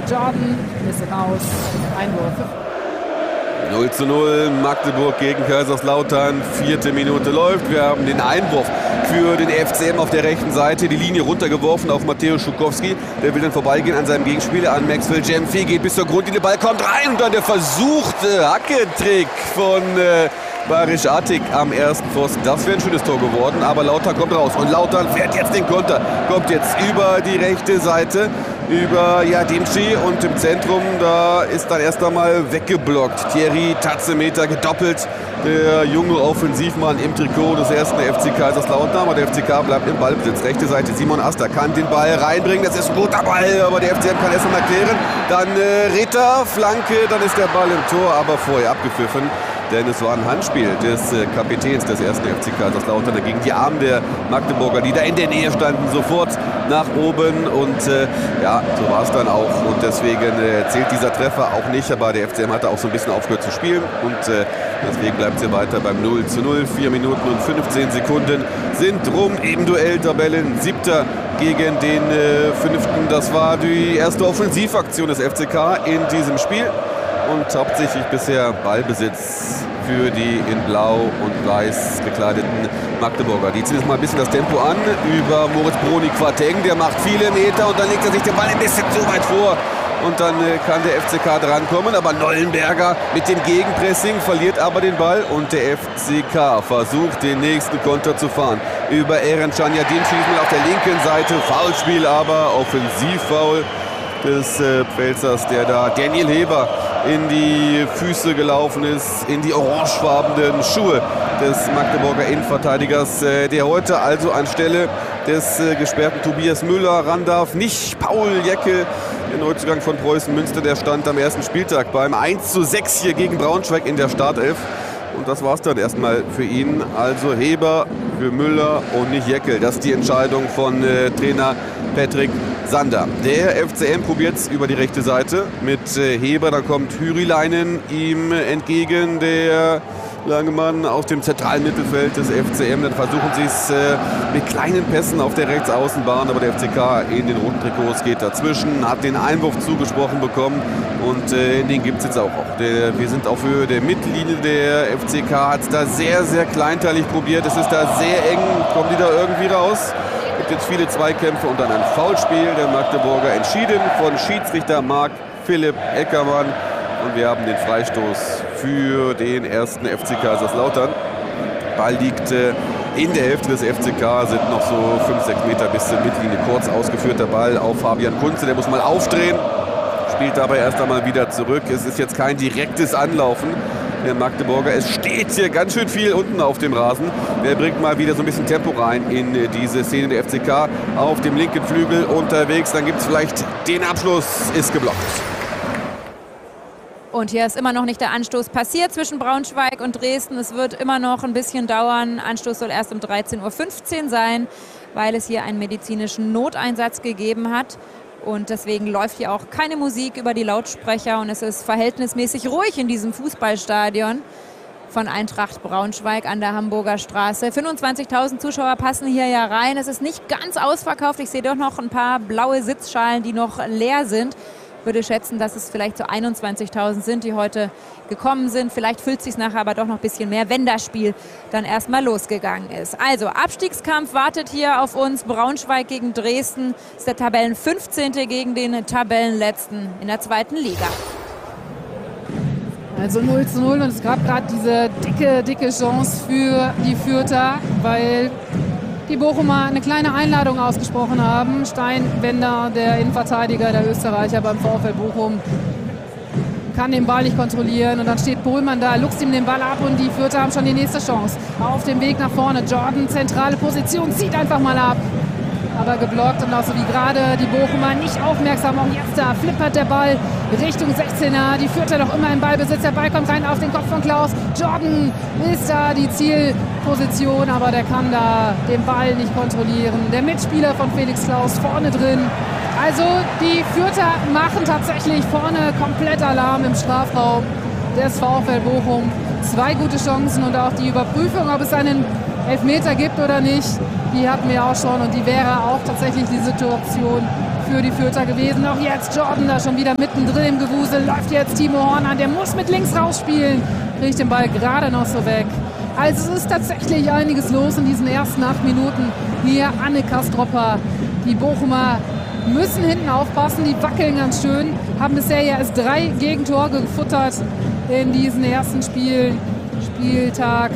Jordan ist raus. Einwurf. 0:0 Magdeburg gegen Kaiserslautern. 4. Minute läuft. Wir haben den Einwurf für den FCM auf der rechten Seite. Die Linie runtergeworfen auf Matthäus Schukowski. Der will dann vorbeigehen an seinem Gegenspieler, an Maxwell Jemfi. Geht bis zur Grundlinie. Ball kommt rein. Und dann der versuchte Hackentrick von Barisch Atik am ersten Pfosten. Das wäre ein schönes Tor geworden. Aber Lautern kommt raus. Und Lautern fährt jetzt den Konter. Kommt jetzt über die rechte Seite. Über Dimci und im Zentrum, da ist dann erst einmal weggeblockt. Thierry Tatzemeter gedoppelt. Der junge Offensivmann im Trikot des ersten FC Kaiserslautern. Aber der FCK bleibt im Ballbesitz. Rechte Seite, Simon Aster kann den Ball reinbringen. Das ist ein guter Ball, aber der FCM kann erst einmal klären. Dann Ritter, Flanke, dann ist der Ball im Tor, aber vorher abgepfiffen. Denn es war ein Handspiel des Kapitäns des ersten FC Kaiserslautern. Da ging die Arme der Magdeburger, die da in der Nähe standen, sofort nach oben. Und so war es dann auch. Und deswegen zählt dieser Treffer auch nicht. Aber der FCM hatte auch so ein bisschen aufgehört zu spielen. Und deswegen bleibt es hier weiter beim 0:0. 4 Minuten und 15 Sekunden sind rum im Duell. Tabellen 7. gegen den 5. Das war die erste Offensivaktion des FCK in diesem Spiel. Und hauptsächlich bisher Ballbesitz für die in Blau und Weiß gekleideten Magdeburger. Die ziehen jetzt mal ein bisschen das Tempo an über Moritz Broni-Quateng. Der macht viele Meter und dann legt er sich den Ball ein bisschen zu weit vor. Und dann kann der FCK drankommen. Aber Nollenberger mit dem Gegenpressing verliert aber den Ball. Und der FCK versucht, den nächsten Konter zu fahren. Über Eren Canjadin schießt man auf der linken Seite. Foulspiel aber, Offensivfoul des Pfälzers, der da Daniel Heber in die Füße gelaufen ist, in die orangefarbenen Schuhe des Magdeburger Innenverteidigers, der heute also anstelle des gesperrten Tobias Müller ran darf. Nicht Paul Jäckel, der Neuzugang von Preußen Münster, der stand am ersten Spieltag beim 1:6 hier gegen Braunschweig in der Startelf. Und das war es dann erstmal für ihn. Also Heber für Müller und nicht Jäckel. Das ist die Entscheidung von Trainer Patrick Sander. Der FCM probiert es über die rechte Seite mit Heber. Da kommt Hyriläinen ihm entgegen, der lange Mann aus dem zentralen Mittelfeld des FCM. Dann versuchen sie es mit kleinen Pässen auf der Rechtsaußenbahn. Aber der FCK in den roten Trikots geht dazwischen, hat den Einwurf zugesprochen bekommen. Und den gibt es jetzt auch. Wir sind auf Höhe der Mittellinie. Der FCK hat es da sehr, sehr kleinteilig probiert. Es ist da sehr eng. Kommen die da irgendwie raus? Es gibt jetzt viele Zweikämpfe und dann ein Foulspiel der Magdeburger, entschieden von Schiedsrichter Marc Philipp Eckermann. Und wir haben den Freistoß für den ersten FC Kaiserslautern. Ball liegt in der Hälfte des FCK, sind noch so 5-6 Meter bis zur Mittellinie. Kurz ausgeführter Ball auf Fabian Kunze, der muss mal aufdrehen, spielt dabei erst einmal wieder zurück. Es ist jetzt kein direktes Anlaufen der Magdeburger. Es steht hier ganz schön viel unten auf dem Rasen. Der bringt mal wieder so ein bisschen Tempo rein in diese Szene. Der FCK auf dem linken Flügel unterwegs. Dann gibt es vielleicht den Abschluss, ist geblockt. Und hier ist immer noch nicht der Anstoß passiert zwischen Braunschweig und Dresden. Es wird immer noch ein bisschen dauern. Anstoß soll erst um 13:15 Uhr sein, weil es hier einen medizinischen Noteinsatz gegeben hat. Und deswegen läuft hier auch keine Musik über die Lautsprecher. Und es ist verhältnismäßig ruhig in diesem Fußballstadion von Eintracht Braunschweig an der Hamburger Straße. 25.000 Zuschauer passen hier ja rein. Es ist nicht ganz ausverkauft. Ich sehe doch noch ein paar blaue Sitzschalen, die noch leer sind. Ich würde schätzen, dass es vielleicht so 21.000 sind, die heute gekommen sind. Vielleicht füllt es sich nachher aber doch noch ein bisschen mehr, wenn das Spiel dann erstmal losgegangen ist. Also Abstiegskampf wartet hier auf uns. Braunschweig gegen Dresden. Das ist der Tabellen 15. gegen den Tabellenletzten in der 2. Liga. Also 0:0 und es gab gerade diese dicke Chance für die Fürther, weil die Bochumer eine kleine Einladung ausgesprochen haben. Steinwender, der Innenverteidiger, der Österreicher beim VfL Bochum, kann den Ball nicht kontrollieren. Und dann steht Pohlmann da, luchst ihm den Ball ab und die Fürther haben schon die nächste Chance. Auf dem Weg nach vorne. Jordan, zentrale Position, zieht einfach mal ab. Aber geblockt und auch so wie gerade die Bochumer nicht aufmerksam. Auch jetzt da flippert der Ball Richtung 16er. Die Fürther noch immer im Ballbesitz. Der Ball kommt rein auf den Kopf von Klaus. Jordan ist da die Zielposition, aber der kann da den Ball nicht kontrollieren. Der Mitspieler von Felix Klaus vorne drin. Also die Fürther machen tatsächlich vorne komplett Alarm im Strafraum des VfL Bochum. 2 gute Chancen und auch die Überprüfung, ob es einen Elfmeter gibt oder nicht, die hatten wir auch schon und die wäre auch tatsächlich die Situation für die Fürther gewesen. Auch jetzt Jordan da schon wieder mittendrin im Gewusel. Läuft jetzt Timo Horn an, der muss mit links rausspielen. Kriegt den Ball gerade noch so weg. Also es ist tatsächlich einiges los in diesen ersten 8 Minuten. Hier Anne Kastropper. Die Bochumer müssen hinten aufpassen, die wackeln ganz schön. Haben bisher ja erst 3 Gegentore gefuttert in diesem ersten Spieltag.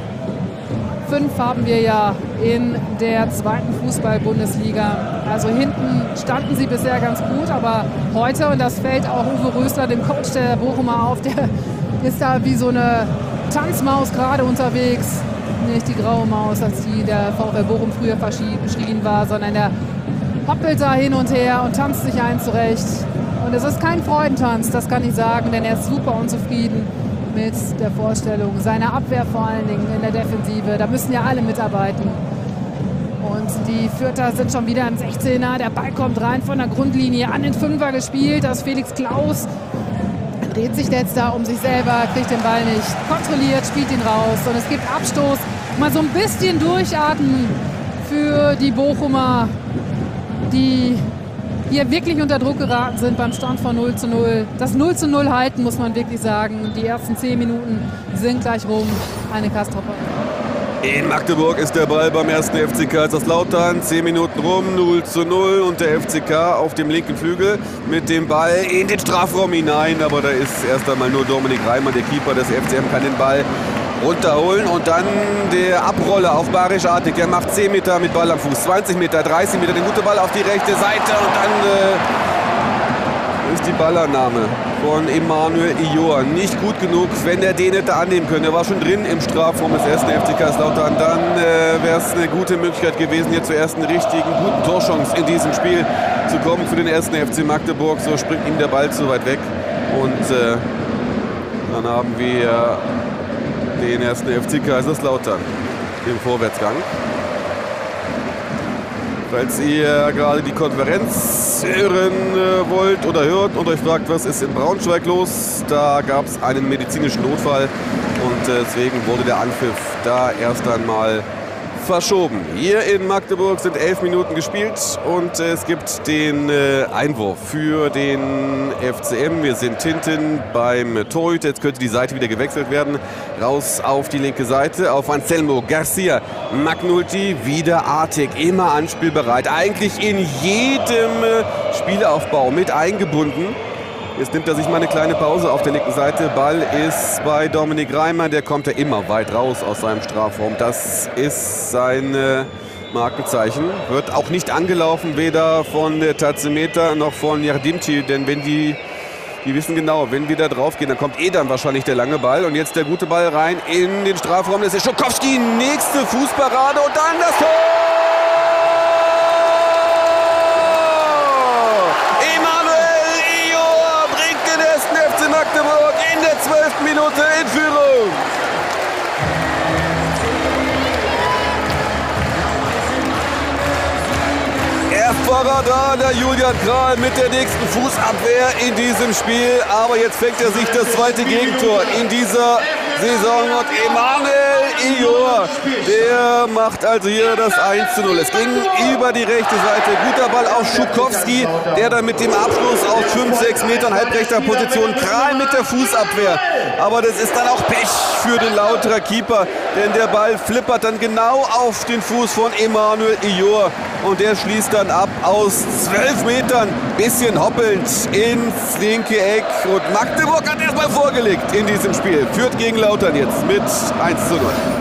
5 haben wir ja in der 2. Fußball-Bundesliga. Also hinten standen sie bisher ganz gut, aber heute, und das fällt auch Uwe Rösler, dem Coach der Bochumer, auf, der ist da wie so eine Tanzmaus gerade unterwegs. Nicht die graue Maus, als die der VfL Bochum früher verschrien war, sondern der hoppelt da hin und her und tanzt sich ein zurecht. Und es ist kein Freudentanz, das kann ich sagen, denn er ist super unzufrieden mit der Vorstellung seiner Abwehr, vor allen Dingen in der Defensive. Da müssen ja alle mitarbeiten. Und die Fürther sind schon wieder im 16er. Der Ball kommt rein von der Grundlinie an den Fünfer gespielt. Das ist Felix Klaus. Dreht sich jetzt da um sich selber, kriegt den Ball nicht kontrolliert, spielt ihn raus. Und es gibt Abstoß. Mal so ein bisschen durchatmen für die Bochumer, die hier wirklich unter Druck geraten sind beim Stand von 0:0. Das 0:0 halten, muss man wirklich sagen. Die ersten 10 Minuten sind gleich rum. Eine Kastropper. In Magdeburg ist der Ball beim ersten FC Kaiserslautern. 10 Minuten rum, 0:0 und der FCK auf dem linken Flügel mit dem Ball in den Strafraum hinein. Aber da ist erst einmal nur Dominik Reimann, der Keeper des FCM, kann den Ball runterholen und dann der Abroller auf Barisch Artig. Der macht 10 Meter mit Ball am Fuß, 20 Meter, 30 Meter, den guten Ball auf die rechte Seite und dann ist die Ballannahme von Emanuel Ior nicht gut genug. Wenn der den hätte annehmen können, der war schon drin im Strafraum des ersten FC Kaiserslautern, dann wäre es eine gute Möglichkeit gewesen, hier zur ersten richtigen guten Torchance in diesem Spiel zu kommen für den ersten FC Magdeburg. So springt ihm der Ball zu weit weg und dann haben wir den ersten FC Kaiserslautern im Vorwärtsgang. Falls ihr gerade die Konferenz hören wollt oder hört und euch fragt, was ist in Braunschweig los, da gab es einen medizinischen Notfall und deswegen wurde der Anpfiff da erst einmal verschoben. Hier in Magdeburg sind 11 Minuten gespielt und es gibt den Einwurf für den FCM. Wir sind hinten beim Torhüter. Jetzt könnte die Seite wieder gewechselt werden. Raus auf die linke Seite, auf Anselmo Garcia. McNulty, wieder Artig, immer anspielbereit. Eigentlich in jedem Spielaufbau mit eingebunden. Jetzt nimmt er sich mal eine kleine Pause auf der linken Seite. Ball ist bei Dominik Reimann. Der kommt ja immer weit raus aus seinem Strafraum. Das ist sein Markenzeichen. Wird auch nicht angelaufen, weder von Tazemeter noch von Jardimci. Denn wenn die wissen genau, wenn wir da drauf gehen, dann kommt dann wahrscheinlich der lange Ball. Und jetzt der gute Ball rein in den Strafraum. Das ist Schukowski. Nächste Fußparade und dann das Tor! Magdeburg in der 12. Minute in Führung. Erst war er da, der Julian Kral mit der nächsten Fußabwehr in diesem Spiel. Aber jetzt fängt er sich das zweite Gegentor in dieser Saison. Und Emanuel Ior, der macht also hier das 1:0. Es ging über die rechte Seite. Guter Ball auf Schukowski, der dann mit dem Abschluss aus 5-6 Metern halbrechter Position, Kral mit der Fußabwehr. Aber das ist dann auch Pech für den Lauterer Keeper, denn der Ball flippert dann genau auf den Fuß von Emanuel Ior. Und der schließt dann ab aus 12 Metern, bisschen hoppelnd ins linke Eck. Und Magdeburg hat erstmal vorgelegt in diesem Spiel. Führt gegen Lautern jetzt mit 1:0.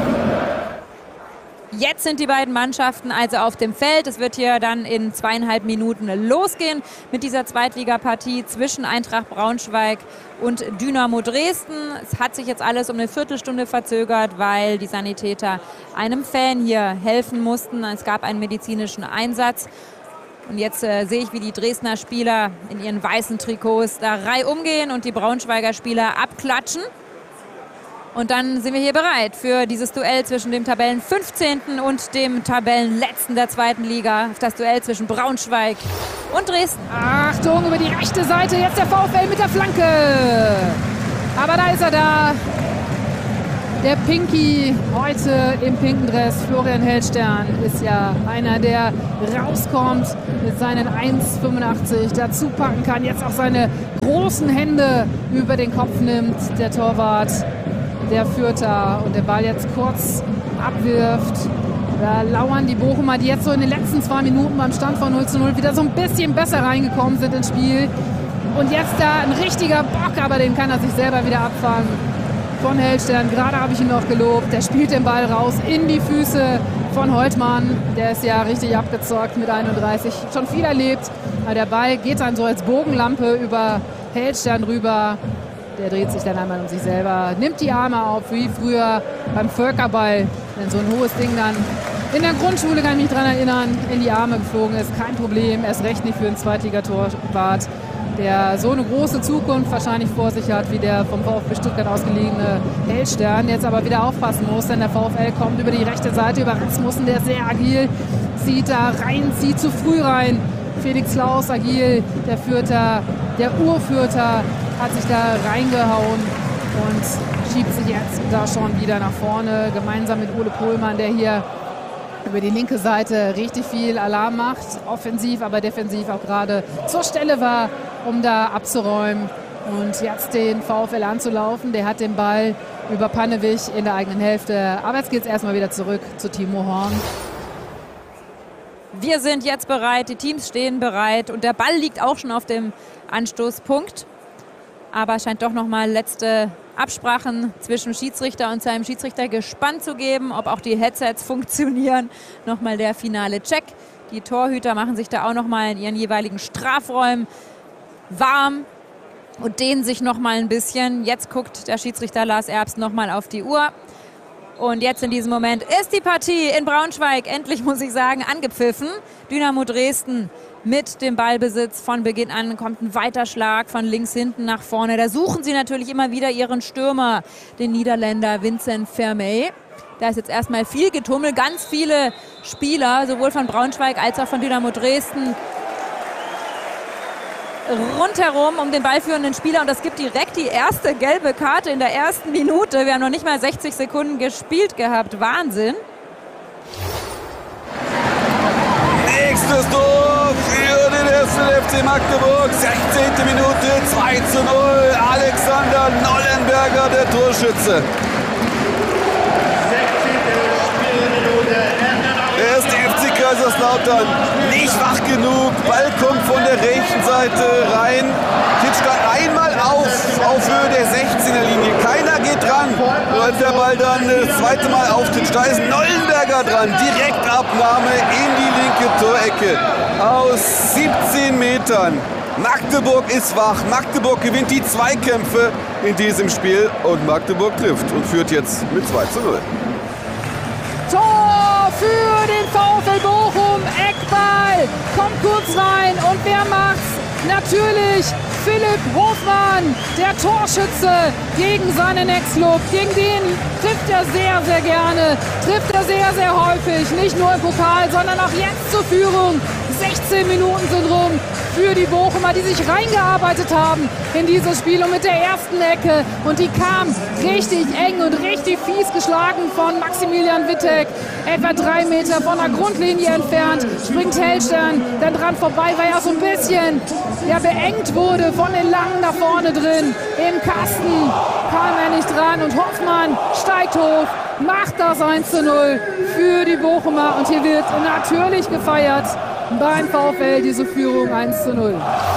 Jetzt sind die beiden Mannschaften also auf dem Feld. Es wird hier dann in 2,5 Minuten losgehen mit dieser Zweitligapartie zwischen Eintracht Braunschweig und Dynamo Dresden. Es hat sich jetzt alles um eine Viertelstunde verzögert, weil die Sanitäter einem Fan hier helfen mussten. Es gab einen medizinischen Einsatz. Und jetzt sehe ich, wie die Dresdner Spieler in ihren weißen Trikots da reihum gehen und die Braunschweiger Spieler abklatschen. Und dann sind wir hier bereit für dieses Duell zwischen dem Tabellen 15. und dem Tabellenletzten der zweiten Liga. Das Duell zwischen Braunschweig und Dresden. Achtung, über die rechte Seite, jetzt der VfL mit der Flanke. Aber da ist er da. Der Pinky heute im pinken Dress, Florian Hellstern, ist ja einer, der rauskommt mit seinen 1,85, dazu packen kann, jetzt auch seine großen Hände über den Kopf nimmt, der Torwart der Fürther, und der Ball jetzt kurz abwirft. Da lauern die Bochumer, die jetzt so in den letzten 2 Minuten beim Stand von 0:0 wieder so ein bisschen besser reingekommen sind ins Spiel. Und jetzt da ein richtiger Bock, aber den kann er sich selber wieder abfangen. Von Hellstern, gerade habe ich ihn noch gelobt, der spielt den Ball raus in die Füße von Holtmann. Der ist ja richtig abgezockt mit 31, schon viel erlebt. Aber der Ball geht dann so als Bogenlampe über Hellstern rüber. Der dreht sich dann einmal um sich selber, nimmt die Arme auf, wie früher beim Völkerball, wenn so ein hohes Ding dann in der Grundschule, kann ich mich daran erinnern, in die Arme geflogen ist. Kein Problem, erst recht nicht für einen Zweitligatorwart, der so eine große Zukunft wahrscheinlich vor sich hat, wie der vom VfB Stuttgart ausgeliehene Hellstern, jetzt aber wieder aufpassen muss, denn der VfL kommt über die rechte Seite, über Rasmussen, der sehr agil, zieht da rein, zieht zu früh rein. Felix Klaus agil, der Fürther, der Urfürther, hat sich da reingehauen und schiebt sich jetzt da schon wieder nach vorne, gemeinsam mit Ole Pohlmann, der hier über die linke Seite richtig viel Alarm macht, offensiv, aber defensiv auch gerade zur Stelle war, um da abzuräumen und jetzt den VfL anzulaufen. Der hat den Ball über Panewich in der eigenen Hälfte, aber jetzt geht es erstmal wieder zurück zu Timo Horn. Wir sind jetzt bereit, die Teams stehen bereit und der Ball liegt auch schon auf dem Anstoßpunkt. Aber es scheint doch nochmal letzte Absprachen zwischen Schiedsrichter und seinem Schiedsrichtergespann zu geben, ob auch die Headsets funktionieren. Nochmal der finale Check. Die Torhüter machen sich da auch nochmal in ihren jeweiligen Strafräumen warm und dehnen sich nochmal ein bisschen. Jetzt guckt der Schiedsrichter Lars Erbst nochmal auf die Uhr. Und jetzt in diesem Moment ist die Partie in Braunschweig, endlich muss ich sagen, angepfiffen. Dynamo Dresden mit dem Ballbesitz von Beginn an, kommt ein weiter Schlag von links hinten nach vorne. Da suchen sie natürlich immer wieder ihren Stürmer, den Niederländer Vincent Vermey. Da ist jetzt erstmal viel Getummel, ganz viele Spieler, sowohl von Braunschweig als auch von Dynamo Dresden, rundherum um den ballführenden Spieler, und das gibt direkt die erste gelbe Karte in der ersten Minute. Wir haben noch nicht mal 60 Sekunden gespielt gehabt. Wahnsinn. Nächstes Tor für den ersten FC Magdeburg. 16. Minute, 2:0. Alexander Nollenberger, der Torschütze. 16. Spielminute. Der erste FC Kaiserslautern nicht wach genug. Ball kommt von der rechten Seite rein. Kitzstein einmal auf Höhe der 16er-Linie. Keiner geht dran. Als der Ball dann das zweite Mal auftritt, da ist Nollenberger dran. Direktabnahme in die linke Torecke aus 17 Metern. Magdeburg ist wach. Magdeburg gewinnt die Zweikämpfe in diesem Spiel und Magdeburg trifft und führt jetzt mit 2:0. Tor für den VfL Bochum, Eckball, kommt kurz rein und wer macht's? Natürlich Philipp Hofmann, der Torschütze gegen seinen Ex-Club. Gegen den trifft er sehr, sehr gerne, trifft er sehr, sehr häufig. Nicht nur im Pokal, sondern auch jetzt zur Führung. 16 Minuten sind rum für die Bochumer, die sich reingearbeitet haben in dieses Spiel und mit der ersten Ecke. Und die kam richtig eng und richtig fies geschlagen von Maximilian Wittek. Etwa 3 Meter von der Grundlinie entfernt, springt Hellstern dann dran vorbei, weil er so ein bisschen beengt wurde von den Langen da vorne drin. Im Kasten kam er nicht dran und Hoffmann steigt hoch, macht das 1:0 für die Bochumer. Und hier wird natürlich gefeiert beim VfL diese Führung 1:0.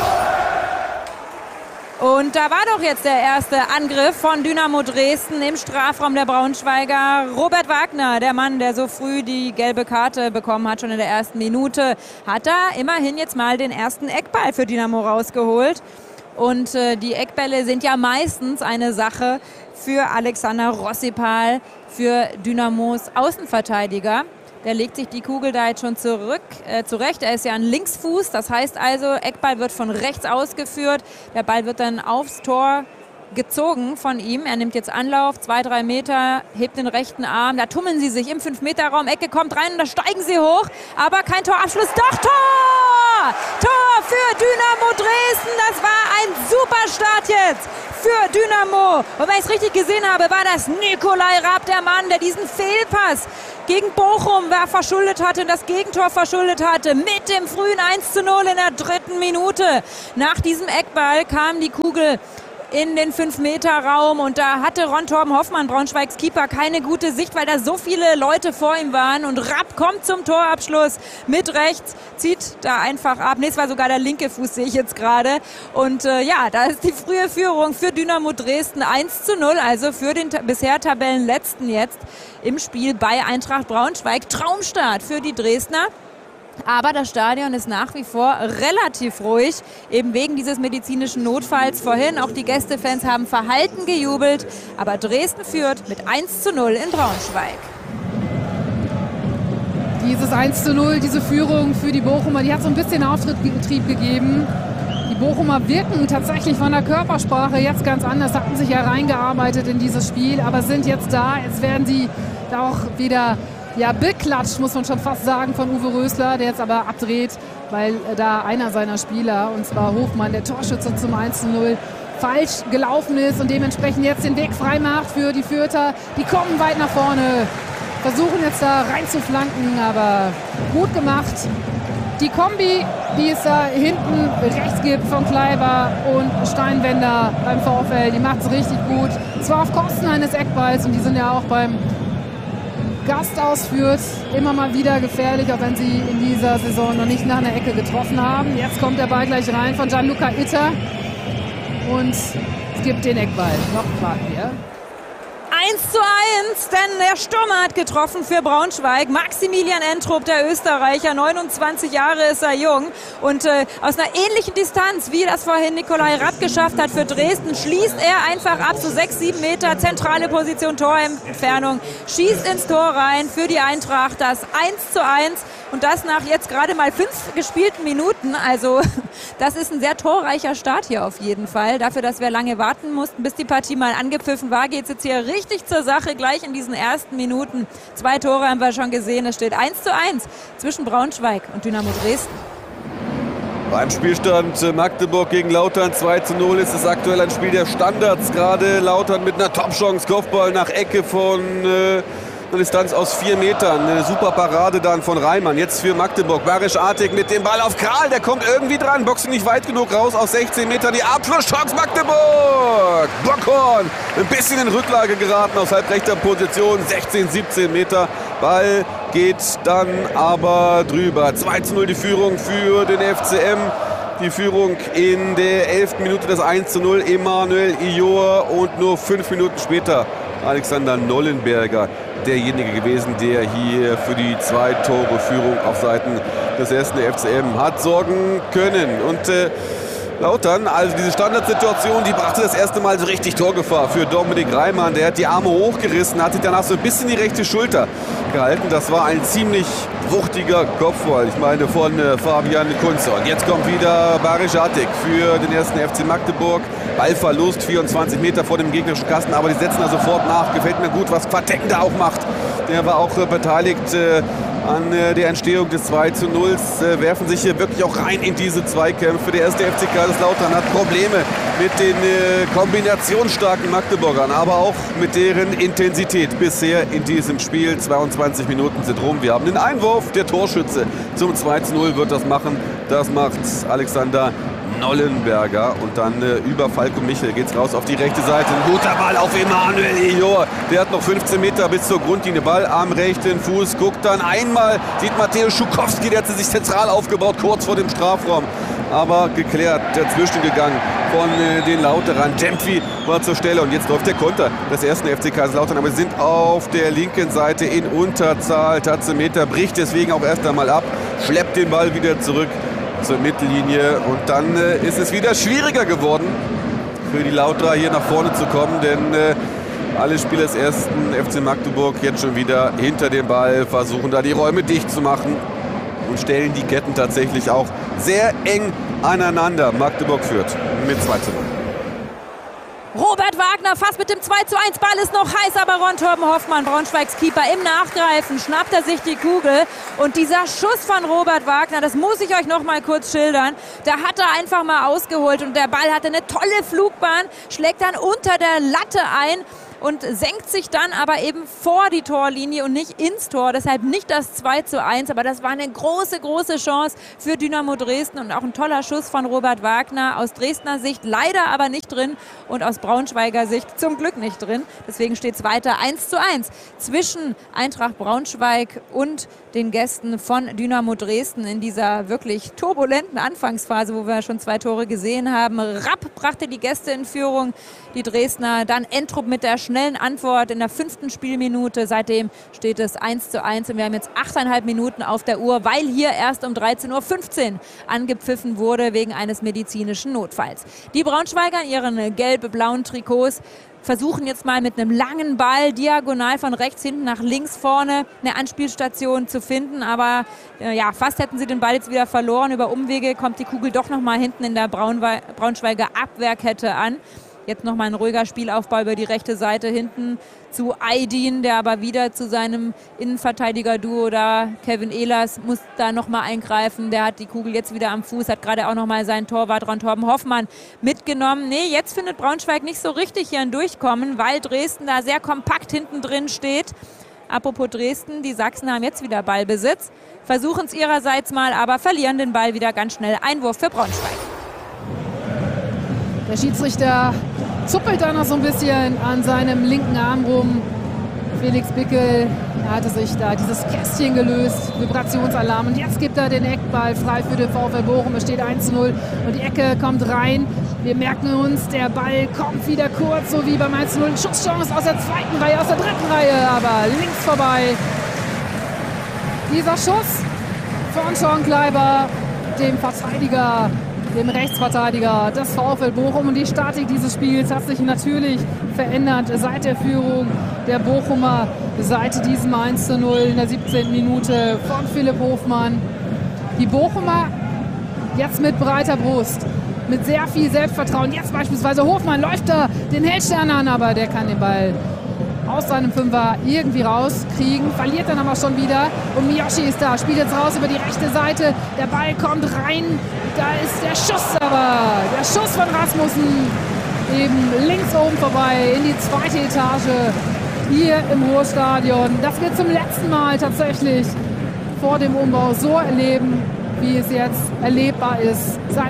Und da war doch jetzt der erste Angriff von Dynamo Dresden im Strafraum der Braunschweiger. Robert Wagner, der Mann, der so früh die gelbe Karte bekommen hat, schon in der ersten Minute, hat da immerhin jetzt mal den ersten Eckball für Dynamo rausgeholt. Und die Eckbälle sind ja meistens eine Sache für Alexander Rossipal, für Dynamos Außenverteidiger. Der legt sich die Kugel da jetzt schon zurecht. Er ist ja ein Linksfuß. Das heißt also, Eckball wird von rechts ausgeführt. Der Ball wird dann aufs Tor gezogen von ihm. Er nimmt jetzt Anlauf, 2-3 Meter, hebt den rechten Arm. Da tummeln sie sich im 5-Meter-Raum. Ecke kommt rein und da steigen sie hoch. Aber kein Torabschluss. Doch, Tor! Tor für Dynamo Dresden. Das war ein super Traumstart jetzt für Dynamo. Und wenn ich es richtig gesehen habe, war das Nikolai Rapp, der Mann, der diesen Fehlpass gegen Bochum verschuldet hatte und das Gegentor verschuldet hatte. Mit dem frühen 1:0 in der 3. Minute. Nach diesem Eckball kam die Kugel in den 5-Meter-Raum und da hatte Ron-Torben Hoffmann, Braunschweigs Keeper, keine gute Sicht, weil da so viele Leute vor ihm waren und Rapp kommt zum Torabschluss mit rechts, zieht da einfach ab. Nee, es war sogar der linke Fuß, sehe ich jetzt gerade. Und ja, da ist die frühe Führung für Dynamo Dresden 1:0, also für den bisher Tabellenletzten jetzt im Spiel bei Eintracht Braunschweig. Traumstart für die Dresdner. Aber das Stadion ist nach wie vor relativ ruhig, eben wegen dieses medizinischen Notfalls vorhin. Auch die Gästefans haben verhalten gejubelt, aber Dresden führt mit 1:0 in Braunschweig. Dieses 1:0, diese Führung für die Bochumer, die hat so ein bisschen Auftrieb gegeben. Die Bochumer wirken tatsächlich von der Körpersprache jetzt ganz anders, hatten sich ja reingearbeitet in dieses Spiel, aber sind jetzt da. Jetzt werden sie da auch wieder beklatscht, muss man schon fast sagen, von Uwe Rösler, der jetzt aber abdreht, weil da einer seiner Spieler, und zwar Hofmann, der Torschütze zum 1:0, falsch gelaufen ist und dementsprechend jetzt den Weg frei macht für die Fürther. Die kommen weit nach vorne, versuchen jetzt da rein zu flanken, aber gut gemacht. Die Kombi, die es da hinten rechts gibt von Kleiber und Steinwender beim VfL, die macht es richtig gut. Zwar auf Kosten eines Eckballs und die sind ja auch beim Gast ausführt, immer mal wieder gefährlich, auch wenn sie in dieser Saison noch nicht nach einer Ecke getroffen haben. Jetzt kommt der Ball gleich rein von Gianluca Itter und es gibt den Eckball. Noch warten wir. 1:1, denn der Stürmer hat getroffen für Braunschweig. Maximilian Entrup, der Österreicher, 29 Jahre ist er jung. Und aus einer ähnlichen Distanz, wie das vorhin Nikolai Rapp geschafft hat für Dresden, schließt er einfach ab, so 6-7 Meter, zentrale Position, Torentfernung, schießt ins Tor rein für die Eintracht, das 1:1. Und das nach jetzt gerade mal 5 gespielten Minuten. Also das ist ein sehr torreicher Start hier auf jeden Fall. Dafür, dass wir lange warten mussten, bis die Partie mal angepfiffen war, geht es jetzt hier richtig zur Sache. Gleich in diesen ersten Minuten. 2 Tore haben wir schon gesehen. Es steht 1:1 zwischen Braunschweig und Dynamo Dresden. Beim Spielstand Magdeburg gegen Lautern 2:0 ist es aktuell ein Spiel der Standards. Gerade Lautern mit einer Top-Chance, Kopfball nach Ecke von eine Distanz aus 4 Metern. Eine super Parade dann von Reimann. Jetzt für Magdeburg. Barisch-Artig mit dem Ball auf Kral. Der kommt irgendwie dran. Boxen nicht weit genug raus. Aus 16 Metern die Abschlusschance Magdeburg. Bockhorn ein bisschen in Rücklage geraten aus halbrechter Position. 16, 17 Meter. Ball geht dann aber drüber. 2:0 die Führung für den FCM. Die Führung in der 11. Minute, das 1:0. Emanuel Ior und nur 5 Minuten später Alexander Nollenberger derjenige gewesen, der hier für die 2-Tore-Führung auf Seiten des ersten FCM hat sorgen können. Und Lautern, also diese Standardsituation, die brachte das erste Mal so richtig Torgefahr für Dominik Reimann. Der hat die Arme hochgerissen, hat sich danach so ein bisschen die rechte Schulter gehalten. Das war ein ziemlich wuchtiger Kopfball, ich meine von Fabian Kunze. Und jetzt kommt wieder Barisch-Artig für den ersten FC Magdeburg. Ballverlust 24 Meter vor dem gegnerischen Kasten, aber die setzen da sofort nach. Gefällt mir gut, was Quatecken da auch macht. Der war auch beteiligt an der Entstehung des 2:0. Werfen sich hier wirklich auch rein in diese Zweikämpfe. Der erste FC Kaiserslautern hat Probleme mit den kombinationsstarken Magdeburgern, aber auch mit deren Intensität bisher in diesem Spiel. 22 Minuten sind rum. Wir haben den Einwurf. Der Torschütze zum 2:0 wird das machen. Das macht Alexander Nollenberger und dann über Falco Michel geht's raus auf die rechte Seite. Ein guter Ball auf Emanuel Ior. Der hat noch 15 Meter bis zur Grundlinie. Ball am rechten Fuß. Guckt dann einmal, sieht Mateusz Schukowski, der hat sich zentral aufgebaut, kurz vor dem Strafraum. Aber geklärt, dazwischen gegangen von den Lauterern. Jempfi war zur Stelle und jetzt läuft der Konter des ersten FC Kaiserslautern. Aber sie sind auf der linken Seite in Unterzahl. Tatzemeter bricht deswegen auch erst einmal ab, schleppt den Ball wieder zurück zur Mittellinie und dann ist es wieder schwieriger geworden für die Lauterer hier nach vorne zu kommen, denn alle Spieler des ersten FC Magdeburg jetzt schon wieder hinter dem Ball, versuchen da die Räume dicht zu machen und stellen die Ketten tatsächlich auch sehr eng aneinander. Magdeburg führt mit 2:0. Robert Wagner fast mit dem 2:1. Ball ist noch heiß, aber Ron Torben Hoffmann, Braunschweigs Keeper, im Nachgreifen schnappt er sich die Kugel. Und dieser Schuss von Robert Wagner, das muss ich euch noch mal kurz schildern. Da hat er einfach mal ausgeholt und der Ball hatte eine tolle Flugbahn, schlägt dann unter der Latte ein und senkt sich dann aber eben vor die Torlinie und nicht ins Tor. Deshalb nicht das 2:1, aber das war eine große, große Chance für Dynamo Dresden und auch ein toller Schuss von Robert Wagner. Aus Dresdner Sicht leider aber nicht drin und aus Braunschweiger Sicht zum Glück nicht drin. Deswegen steht es weiter 1:1 zwischen Eintracht Braunschweig und den Gästen von Dynamo Dresden in dieser wirklich turbulenten Anfangsphase, wo wir schon 2 Tore gesehen haben. Rapp brachte die Gäste in Führung, die Dresdner. Dann Entrup mit der schnellen Antwort in der 5. Spielminute. Seitdem steht es 1:1 und wir haben jetzt 8,5 Minuten auf der Uhr, weil hier erst um 13:15 Uhr angepfiffen wurde wegen eines medizinischen Notfalls. Die Braunschweiger in ihren gelb-blauen Trikots versuchen jetzt mal mit einem langen Ball diagonal von rechts hinten nach links vorne eine Anspielstation zu finden. Aber ja, fast hätten sie den Ball jetzt wieder verloren. Über Umwege kommt die Kugel doch noch mal hinten in der Braunschweiger Abwehrkette an. Jetzt noch mal ein ruhiger Spielaufbau über die rechte Seite hinten zu Aydin, der aber wieder zu seinem Innenverteidiger-Duo da, Kevin Ehlers, muss da noch mal eingreifen. Der hat die Kugel jetzt wieder am Fuß, hat gerade auch noch mal seinen Torwart Ron Torben Hoffmann mitgenommen. Nee, jetzt findet Braunschweig nicht so richtig hier ein Durchkommen, weil Dresden da sehr kompakt hinten drin steht. Apropos Dresden, die Sachsen haben jetzt wieder Ballbesitz, versuchen es ihrerseits mal, aber verlieren den Ball wieder ganz schnell. Einwurf für Braunschweig. Der Schiedsrichter zuppelt da noch so ein bisschen an seinem linken Arm rum. Felix Bickel hatte sich da dieses Kästchen gelöst, Vibrationsalarm. Und jetzt gibt er den Eckball frei für den VfL Bochum. Es steht 1:0 und die Ecke kommt rein. Wir merken uns, der Ball kommt wieder kurz, so wie beim 1:0. Schusschance aus der 2. Reihe, aus der 3. Reihe, aber links vorbei. Dieser Schuss von Sean Kleiber, dem Verteidiger, dem Rechtsverteidiger des VfL Bochum. Und die Statik dieses Spiels hat sich natürlich verändert seit der Führung der Bochumer, seit diesem 1:0 in der 17. Minute von Philipp Hofmann. Die Bochumer jetzt mit breiter Brust, mit sehr viel Selbstvertrauen. Jetzt beispielsweise Hofmann läuft da den Heldstern an, aber der kann den Ball aus seinem Fünfer irgendwie rauskriegen, verliert dann aber schon wieder. Und Miyoshi ist da, spielt jetzt raus über die rechte Seite. Der Ball kommt rein, da ist der Schuss, aber der Schuss von Rasmussen eben links oben vorbei in die 2. Etage hier im Ruhrstadion. Das wird zum letzten Mal tatsächlich vor dem Umbau so erleben, wie es jetzt erlebbar ist seit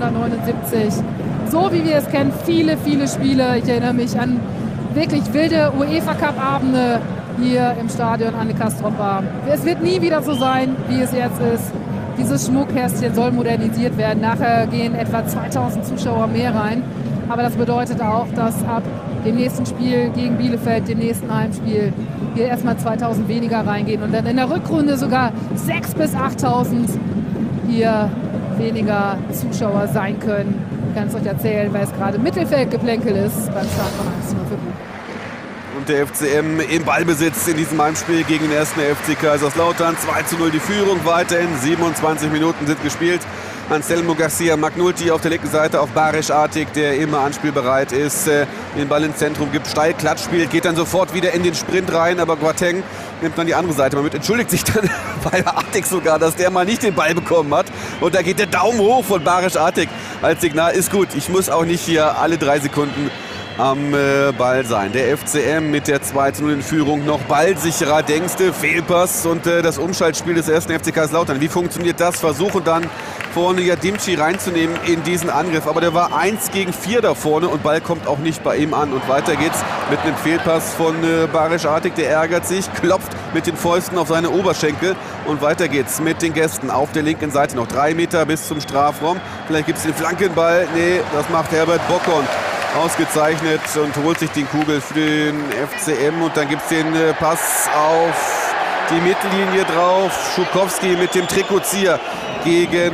1979. So wie wir es kennen, viele, viele Spiele. Ich erinnere mich an wirklich wilde UEFA-Cup-Abende hier im Stadion an der Kastrop-Bar. Es wird nie wieder so sein, wie es jetzt ist. Dieses Schmuckkästchen soll modernisiert werden. Nachher gehen etwa 2000 Zuschauer mehr rein. Aber das bedeutet auch, dass ab dem nächsten Spiel gegen Bielefeld, dem nächsten Heimspiel, hier erstmal 2000 weniger reingehen. Und dann in der Rückrunde sogar 6.000 bis 8.000 hier weniger Zuschauer sein können. Ich kann es euch erzählen, weil es gerade Mittelfeldgeplänkel ist beim Start von 1:0 für Bochum. Und der FCM im Ballbesitz in diesem Heimspiel gegen den 1. FC Kaiserslautern. 2:0 die Führung weiterhin. 27 Minuten sind gespielt. Anselmo Garcia Magnulti auf der linken Seite auf Barisch Artig, der immer anspielbereit ist, den Ball ins Zentrum gibt, steil, Klatsch spielt, geht dann sofort wieder in den Sprint rein, aber Boateng nimmt dann die andere Seite mal mit, entschuldigt sich dann bei Artig sogar, dass der mal nicht den Ball bekommen hat. Und da geht der Daumen hoch von Barisch Artig als Signal, ist gut, ich muss auch nicht hier alle 3 Sekunden am Ball sein. Der FCM mit der 2:0 in Führung, noch ballsicherer, denkste, Fehlpass und das Umschaltspiel des 1. FC Kaiserslautern. Wie funktioniert das? Versuchen dann vorne Yadimchi reinzunehmen in diesen Angriff, aber der war 1 gegen 4 da vorne und Ball kommt auch nicht bei ihm an. Und weiter geht's mit einem Fehlpass von Barisch Artig, der ärgert sich, klopft mit den Fäusten auf seine Oberschenkel und weiter geht's mit den Gästen auf der linken Seite. Noch 3 Meter bis zum Strafraum. Vielleicht gibt es den Flankenball. Nee, das macht Herbert Bockhorn. Ausgezeichnet und holt sich die Kugel für den FCM. Und dann gibt es den Pass auf die Mittellinie drauf. Schukowski mit dem Trikotzieher gegen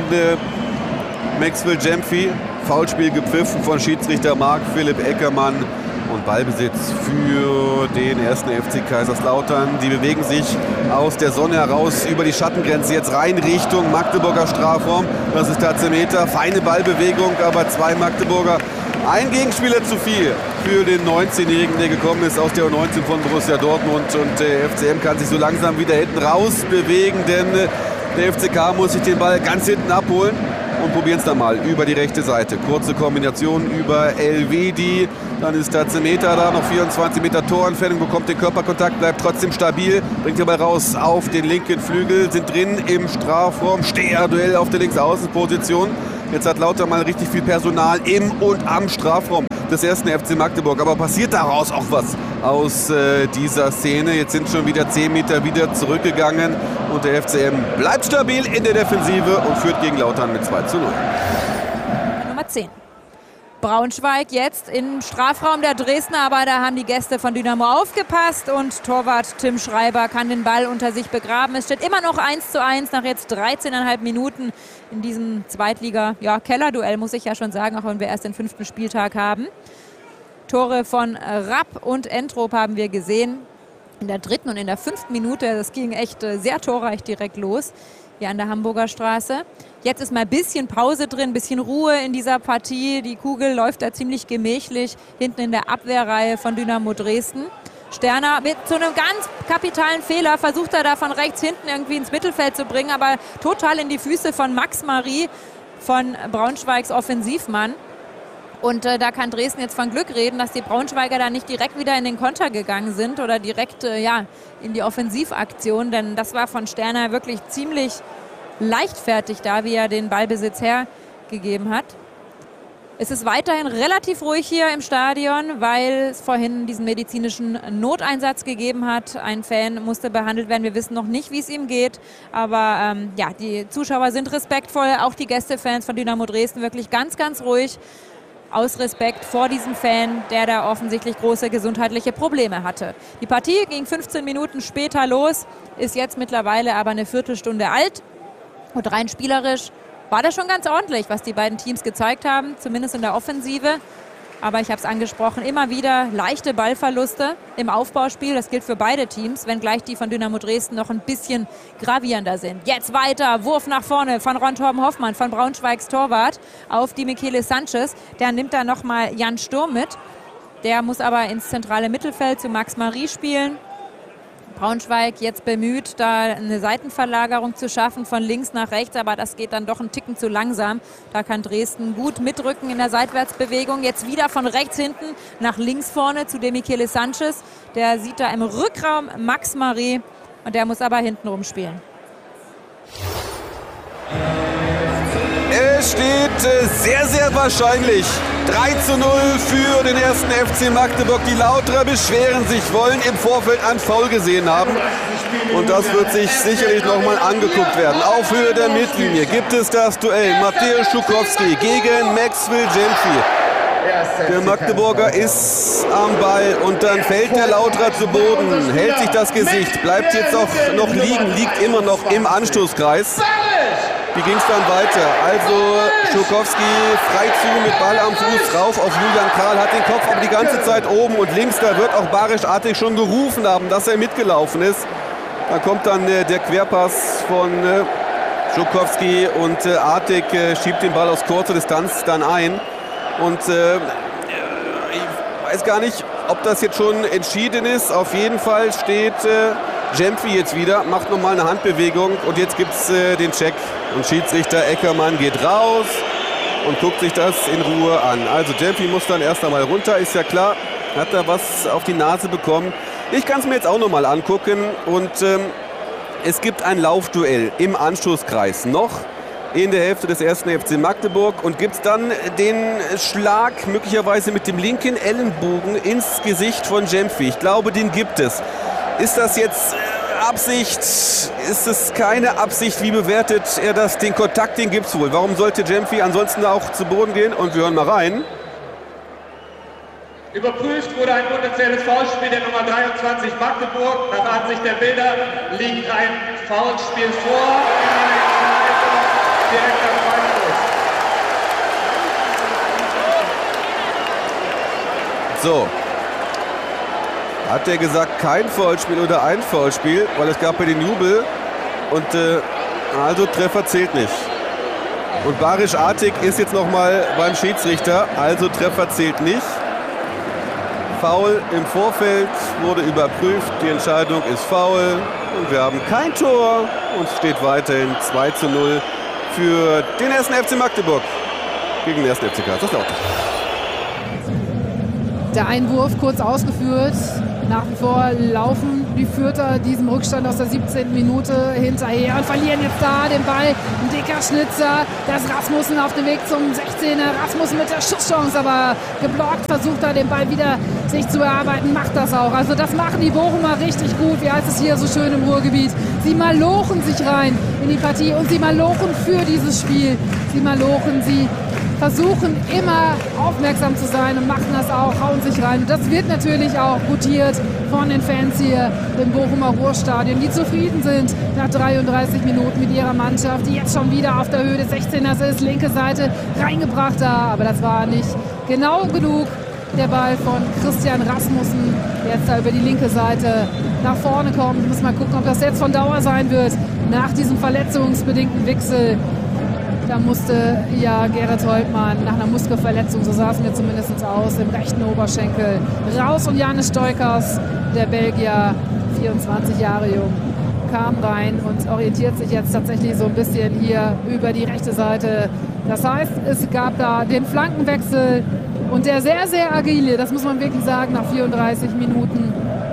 Maxwell Jemphy. Foulspiel gepfiffen von Schiedsrichter Marc-Philipp Eckermann. Und Ballbesitz für den 1. FC Kaiserslautern. Die bewegen sich aus der Sonne heraus über die Schattengrenze jetzt rein Richtung Magdeburger Strafraum. Das ist Tazemeter. Feine Ballbewegung, aber 2 Magdeburger. Ein Gegenspieler zu viel für den 19-Jährigen, der gekommen ist aus der U19 von Borussia Dortmund. Und der FCM kann sich so langsam wieder hinten raus bewegen, denn der FCK muss sich den Ball ganz hinten abholen. Und probieren es dann mal über die rechte Seite. Kurze Kombination über Elvedi. Dann ist da Zemeta da, noch 24 Meter Torentfernung, bekommt den Körperkontakt, bleibt trotzdem stabil. Bringt den Ball raus auf den linken Flügel, sind drin im Strafraum. Steher-Duell auf der Linksaußenposition. Jetzt hat Lautern mal richtig viel Personal im und am Strafraum des ersten FC Magdeburg. Aber passiert daraus auch was aus dieser Szene? Jetzt sind schon wieder 10 Meter wieder zurückgegangen. Und der FCM bleibt stabil in der Defensive und führt gegen Lautern mit 2:0. Nummer 10. Braunschweig jetzt im Strafraum der Dresdner, aber da haben die Gäste von Dynamo aufgepasst und Torwart Tim Schreiber kann den Ball unter sich begraben. Es steht immer noch 1:1 nach jetzt 13,5 Minuten in diesem Zweitliga-Kellerduell, muss ich ja schon sagen, auch wenn wir erst den 5. Spieltag haben. Tore von Rapp und Entrop haben wir gesehen. In der 3. und in der 5. Minute, das ging echt sehr torreich direkt los, hier an der Hamburger Straße. Jetzt ist mal ein bisschen Pause drin, ein bisschen Ruhe in dieser Partie. Die Kugel läuft da ziemlich gemächlich hinten in der Abwehrreihe von Dynamo Dresden. Sterner mit zu einem ganz kapitalen Fehler versucht er da von rechts hinten irgendwie ins Mittelfeld zu bringen, aber total in die Füße von Max Marie, von Braunschweigs Offensivmann. Und da kann Dresden jetzt von Glück reden, dass die Braunschweiger da nicht direkt wieder in den Konter gegangen sind oder direkt in die Offensivaktion. Denn das war von Sterner wirklich ziemlich leichtfertig da, wie er den Ballbesitz hergegeben hat. Es ist weiterhin relativ ruhig hier im Stadion, weil es vorhin diesen medizinischen Noteinsatz gegeben hat. Ein Fan musste behandelt werden. Wir wissen noch nicht, wie es ihm geht. Aber die Zuschauer sind respektvoll. Auch die Gästefans von Dynamo Dresden wirklich ganz, ganz ruhig. Aus Respekt vor diesem Fan, der da offensichtlich große gesundheitliche Probleme hatte. Die Partie ging 15 Minuten später los, ist jetzt mittlerweile aber eine Viertelstunde alt. Und rein spielerisch war das schon ganz ordentlich, was die beiden Teams gezeigt haben, zumindest in der Offensive. Aber ich habe es angesprochen, immer wieder leichte Ballverluste im Aufbauspiel. Das gilt für beide Teams, wenngleich die von Dynamo Dresden noch ein bisschen gravierender sind. Jetzt weiter, Wurf nach vorne von Ron Torben Hoffmann, von Braunschweigs Torwart auf die Michele Sanchez. Der nimmt da nochmal Jan Sturm mit. Der muss aber ins zentrale Mittelfeld zu Max Marie spielen. Braunschweig jetzt bemüht, da eine Seitenverlagerung zu schaffen von links nach rechts, aber das geht dann doch ein Ticken zu langsam. Da kann Dresden gut mitrücken in der Seitwärtsbewegung. Jetzt wieder von rechts hinten nach links vorne zu dem Michele Sanchez. Der sieht da im Rückraum Max Marie und der muss aber hinten rumspielen. Es steht sehr, sehr wahrscheinlich 3:0 für den ersten FC Magdeburg. Die Lauterer beschweren sich, wollen im Vorfeld ein Foul gesehen haben. Und das wird sich sicherlich nochmal angeguckt werden. Auf Höhe der Mittellinie gibt es das Duell. Mateusz Schukowski gegen Maxwell Gentry. Der Magdeburger ist am Ball und dann fällt der Lauterer zu Boden, hält sich das Gesicht, bleibt jetzt auch noch liegen, liegt immer noch im Anstoßkreis. Wie ging es dann weiter? Also Schukowski frei zu mit Ball am Fuß rauf auf Julian Karl, hat den Kopf aber die ganze Zeit oben und links, da wird auch Barisch Artig schon gerufen haben, dass er mitgelaufen ist. Da kommt dann der Querpass von Schukowski und Artig schiebt den Ball aus kurzer Distanz dann ein. Und ich weiß gar nicht, ob das jetzt schon entschieden ist. Auf jeden Fall steht Gentry jetzt wieder, macht nochmal eine Handbewegung und jetzt gibt es den Check. Und Schiedsrichter Eckermann geht raus und guckt sich das in Ruhe an. Also Gentry muss dann erst einmal runter, ist ja klar. Hat da was auf die Nase bekommen. Ich kann es mir jetzt auch nochmal angucken. Und es gibt ein Laufduell im Anstoßkreis noch in der Hälfte des ersten FC Magdeburg. Und gibt es dann den Schlag möglicherweise mit dem linken Ellenbogen ins Gesicht von Gentry. Ich glaube, den gibt es. Ist das jetzt Absicht? Ist es keine Absicht? Wie bewertet er das? Den Kontakt, den gibt es wohl. Warum sollte Gentry ansonsten auch zu Boden gehen? Und wir hören mal rein. Überprüft wurde ein potenzielles Foulspiel der Nummer 23 Magdeburg. Nach Ansicht der Bilder liegt ein Foulspiel vor. Direkter Freistoß. So. Hat er gesagt, kein Foulspiel oder ein Foulspiel, weil es gab ja den Jubel und also Treffer zählt nicht. Und Barisch Artig ist jetzt nochmal beim Schiedsrichter, also Treffer zählt nicht. Foul im Vorfeld wurde überprüft. Die Entscheidung ist Foul. Und wir haben kein Tor. Und es steht weiterhin 2:0 für den 1. FC Magdeburg gegen den 1. FC Kaiserslautern. Der Einwurf kurz ausgeführt. Nach wie vor laufen die Fürther diesem Rückstand aus der 17. Minute hinterher und verlieren jetzt da den Ball. Ein dicker Schnitzer. Da ist Rasmussen auf dem Weg zum 16er. Rasmussen mit der Schusschance, aber geblockt. Versucht da den Ball wieder sich zu erarbeiten. Macht das auch. Also das machen die Bochumer richtig gut. Wie heißt es hier so schön im Ruhrgebiet? Sie malochen sich rein in die Partie und sie malochen für dieses Spiel. Sie malochen, sie versuchen immer aufmerksam zu sein und machen das auch, hauen sich rein. Und das wird natürlich auch gutiert von den Fans hier im Bochumer Ruhrstadion, die zufrieden sind nach 33 Minuten mit ihrer Mannschaft, die jetzt schon wieder auf der Höhe des 16ers ist, linke Seite reingebracht da, aber das war nicht genau genug. Der Ball von Christian Rasmussen, der jetzt da über die linke Seite nach vorne kommt. Ich muss mal gucken, ob das jetzt von Dauer sein wird nach diesem verletzungsbedingten Wechsel. Da musste ja Gerrit Holtmann nach einer Muskelverletzung, so sah es mir zumindest aus, im rechten Oberschenkel raus. Und Janis Stoikas, der Belgier, 24 Jahre jung, kam rein und orientiert sich jetzt tatsächlich so ein bisschen hier über die rechte Seite. Das heißt, es gab da den Flankenwechsel und der sehr, sehr agile, das muss man wirklich sagen, nach 34 Minuten.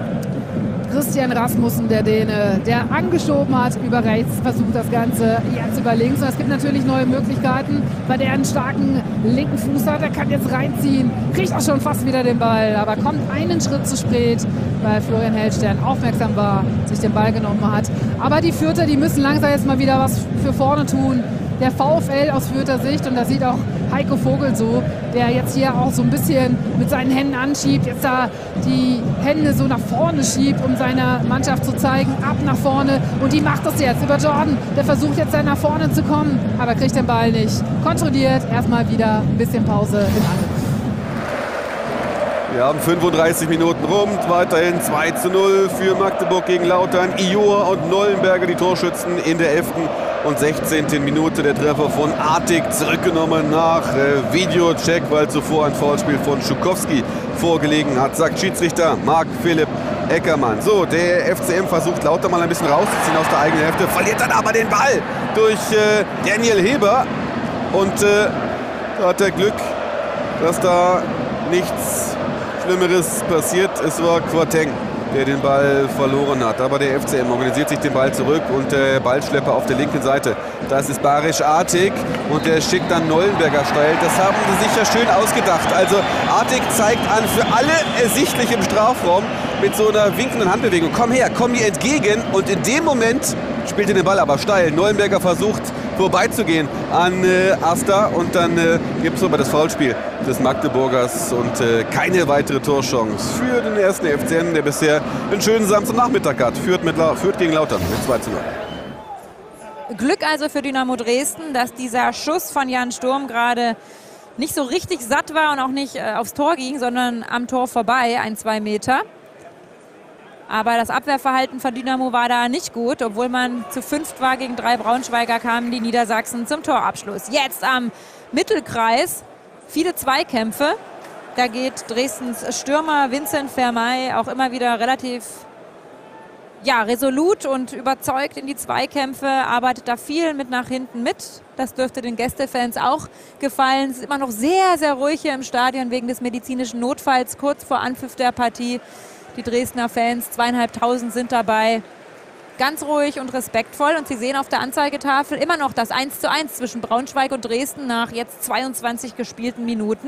Christian Rasmussen, der Däne, der angeschoben hat über rechts, versucht das Ganze jetzt über links. Und es gibt natürlich neue Möglichkeiten, weil der einen starken linken Fuß hat. Er kann jetzt reinziehen, kriegt auch schon fast wieder den Ball, aber kommt einen Schritt zu spät, weil Florian Hellstern aufmerksam war, sich den Ball genommen hat. Aber die Fürther, die müssen langsam jetzt mal wieder was für vorne tun. Der VfL aus Fürther Sicht, und das sieht auch Heiko Vogel so, der jetzt hier auch so ein bisschen mit seinen Händen anschiebt, jetzt da die Hände so nach vorne schiebt, um seiner Mannschaft zu zeigen, ab nach vorne. Und die macht das jetzt über Jordan. Der versucht jetzt dann nach vorne zu kommen, aber kriegt den Ball nicht. Kontrolliert, erstmal wieder ein bisschen Pause im Angriff. Wir haben 35 Minuten rum, weiterhin 2:0 für Magdeburg gegen Lautern. Ior und Nollenberger, die Torschützen in der 11. und 16. Minute. Der Treffer von Artig zurückgenommen nach Videocheck, weil zuvor ein Foulspiel von Schukowski vorgelegen hat, sagt Schiedsrichter Marc-Philipp Eckermann. So, der FCM versucht Lautern mal ein bisschen rauszuziehen aus der eigenen Hälfte, verliert dann aber den Ball durch Daniel Heber. Und da hat er Glück, dass da nichts Schlimmeres passiert. Es war Quateng, der den Ball verloren hat. Aber der FCM organisiert sich den Ball zurück und der Ballschlepper auf der linken Seite. Das ist Barisch Artig und der schickt dann Nollenberger steil. Das haben sie sich ja schön ausgedacht. Also Artig zeigt an, für alle ersichtlich im Strafraum mit so einer winkenden Handbewegung. Komm her, komm mir entgegen. Und in dem Moment spielt er den Ball aber steil. Nollenberger versucht vorbeizugehen an Asta und dann gibt es aber das Foulspiel des Magdeburgers und keine weitere Torchance für den 1. FCN, der bisher einen schönen Samstagnachmittag hat. Führt gegen Lautern mit 2:0. Glück also für Dynamo Dresden, dass dieser Schuss von Jan Sturm gerade nicht so richtig satt war und auch nicht aufs Tor ging, sondern am Tor vorbei, 1-2 Meter. Aber das Abwehrverhalten von Dynamo war da nicht gut. Obwohl man zu 5 war gegen 3 Braunschweiger, kamen die Niedersachsen zum Torabschluss. Jetzt am Mittelkreis viele Zweikämpfe. Da geht Dresdens Stürmer Vincent Vermey auch immer wieder relativ resolut und überzeugt in die Zweikämpfe, arbeitet da viel mit nach hinten mit. Das dürfte den Gästefans auch gefallen. Es ist immer noch sehr, sehr ruhig hier im Stadion wegen des medizinischen Notfalls kurz vor Anpfiff der Partie. Die Dresdner Fans, 2.500 sind dabei. Ganz ruhig und respektvoll. Und Sie sehen auf der Anzeigetafel immer noch das 1:1 zwischen Braunschweig und Dresden nach jetzt 22 gespielten Minuten.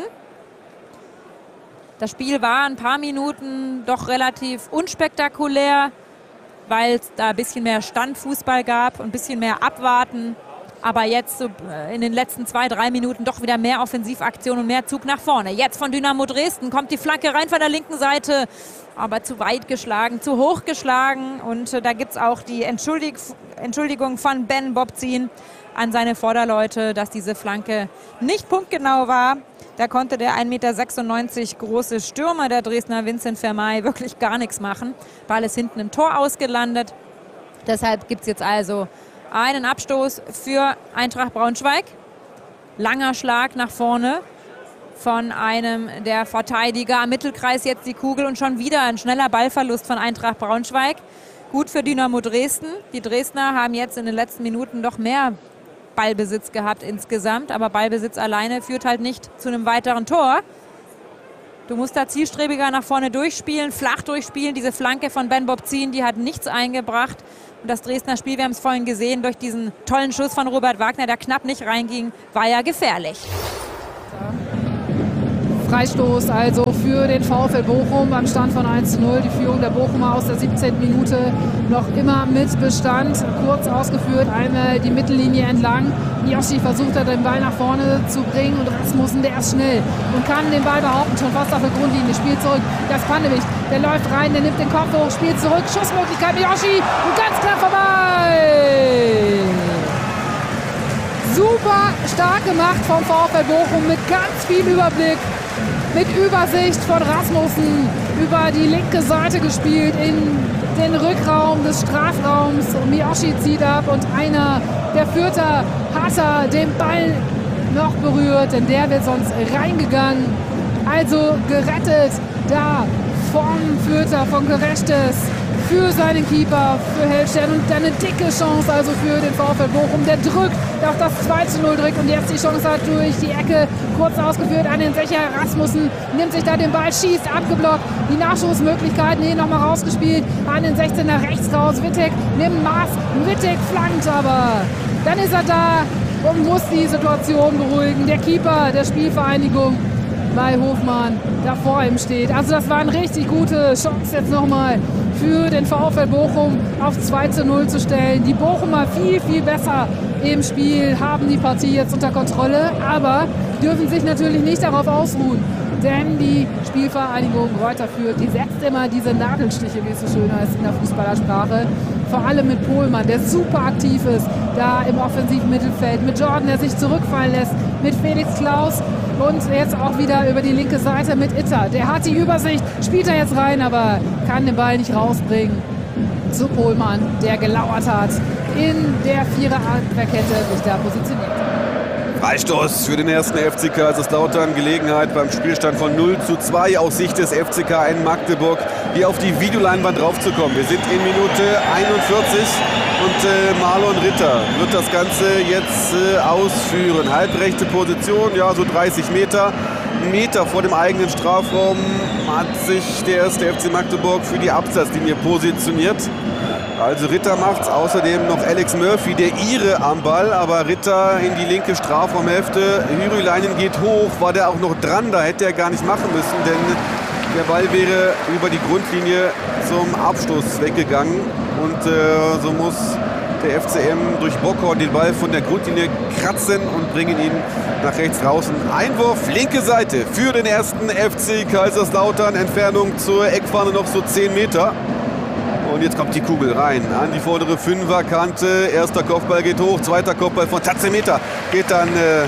Das Spiel war ein paar Minuten doch relativ unspektakulär, weil es da ein bisschen mehr Standfußball gab und ein bisschen mehr Abwarten. Aber jetzt so in den letzten 2-3 Minuten doch wieder mehr Offensivaktion und mehr Zug nach vorne. Jetzt von Dynamo Dresden kommt die Flanke rein von der linken Seite, aber zu weit geschlagen, zu hoch geschlagen. Und da gibt es auch die Entschuldigung von Ben Bobzin an seine Vorderleute, dass diese Flanke nicht punktgenau war. Da konnte der 1,96 Meter große Stürmer der Dresdner Vincent Vermey wirklich gar nichts machen. Ball ist hinten im Tor ausgelandet. Deshalb gibt es jetzt also einen Abstoß für Eintracht Braunschweig. Langer Schlag nach vorne von einem der Verteidiger. Am Mittelkreis jetzt die Kugel und schon wieder ein schneller Ballverlust von Eintracht Braunschweig. Gut für Dynamo Dresden. Die Dresdner haben jetzt in den letzten Minuten noch mehr Ballbesitz gehabt insgesamt, aber Ballbesitz alleine führt halt nicht zu einem weiteren Tor. Du musst da zielstrebiger nach vorne durchspielen, flach durchspielen. Diese Flanke von Ben Bobzin, die hat nichts eingebracht. Und das Dresdner Spiel, wir haben es vorhin gesehen, durch diesen tollen Schuss von Robert Wagner, der knapp nicht reinging, war ja gefährlich. Freistoß also für den VfL Bochum beim Stand von 1:0. Die Führung der Bochumer aus der 17. Minute noch immer mit Bestand. Kurz ausgeführt, einmal die Mittellinie entlang. Mioschi versucht den Ball nach vorne zu bringen und Rasmussen, der ist schnell und kann den Ball behaupten, schon fast auf der Grundlinie. Spielt zurück, das Pannewicht, der läuft rein, der nimmt den Kopf hoch, spielt zurück, Schussmöglichkeit, Mioschi und ganz klar vorbei. Super stark gemacht vom VfL Bochum mit ganz viel Überblick. Mit Übersicht von Rasmussen über die linke Seite gespielt in den Rückraum des Strafraums. Mioschi zieht ab und einer der Fürther hat er den Ball noch berührt, denn der wird sonst reingegangen. Also gerettet da von Fürther, von Gerechtes für seinen Keeper, für Hellstern und eine dicke Chance also für den VfL Bochum, der drückt, auf das 2:0 drückt und jetzt die Chance hat durch die Ecke, kurz ausgeführt an den Secher. Rasmussen nimmt sich da den Ball, schießt, abgeblockt, die Nachschussmöglichkeiten hier nochmal rausgespielt, an den 16er rechts raus, Wittek nimmt Maß, Wittek flankt, aber dann ist er da und muss die Situation beruhigen. Der Keeper der Spielvereinigung bei Hofmann da vor ihm steht. Also das war eine richtig gute Chance jetzt nochmal für den VfL Bochum auf 2:0 zu stellen. Die Bochumer viel, viel besser im Spiel, haben die Partie jetzt unter Kontrolle, aber dürfen sich natürlich nicht darauf ausruhen. Denn die Spielvereinigung Greuther Fürth, die setzt immer diese Nadelstiche, wie es so schön heißt in der Fußballersprache. Vor allem mit Pohlmann, der super aktiv ist, da im offensiven Mittelfeld. Mit Jordan, der sich zurückfallen lässt. Mit Felix Klaus und jetzt auch wieder über die linke Seite mit Itter. Der hat die Übersicht, spielt er jetzt rein, aber kann den Ball nicht rausbringen. Zu Pohlmann, der gelauert hat, in der Vierer-Abwehrkette sich da positioniert. Freistoß für den ersten FC Kaiserslautern. Gelegenheit beim Spielstand von 0:2 aus Sicht des FCK in Magdeburg, hier auf die Videoleinwand draufzukommen. Wir sind in Minute 41 und Marlon Ritter wird das Ganze jetzt ausführen. Halbrechte Position, ja so 30 Meter. Einen Meter vor dem eigenen Strafraum hat sich der erste FC Magdeburg für die Abseitslinie positioniert. Also Ritter macht's, außerdem noch Alex Murphy, der Ire am Ball, aber Ritter in die linke Strafraumhälfte. Hyryläinen geht hoch, war der auch noch dran, da hätte er gar nicht machen müssen, denn der Ball wäre über die Grundlinie zum Abstoß weggegangen und so muss der FCM durch Bockhorn den Ball von der Grundlinie kratzen und bringen ihn nach rechts draußen. Einwurf, linke Seite für den ersten FC Kaiserslautern, Entfernung zur Eckfahne noch so 10 Meter. Und jetzt kommt die Kugel rein an die vordere Fünferkante. Erster Kopfball geht hoch, zweiter Kopfball von Tazemeter geht dann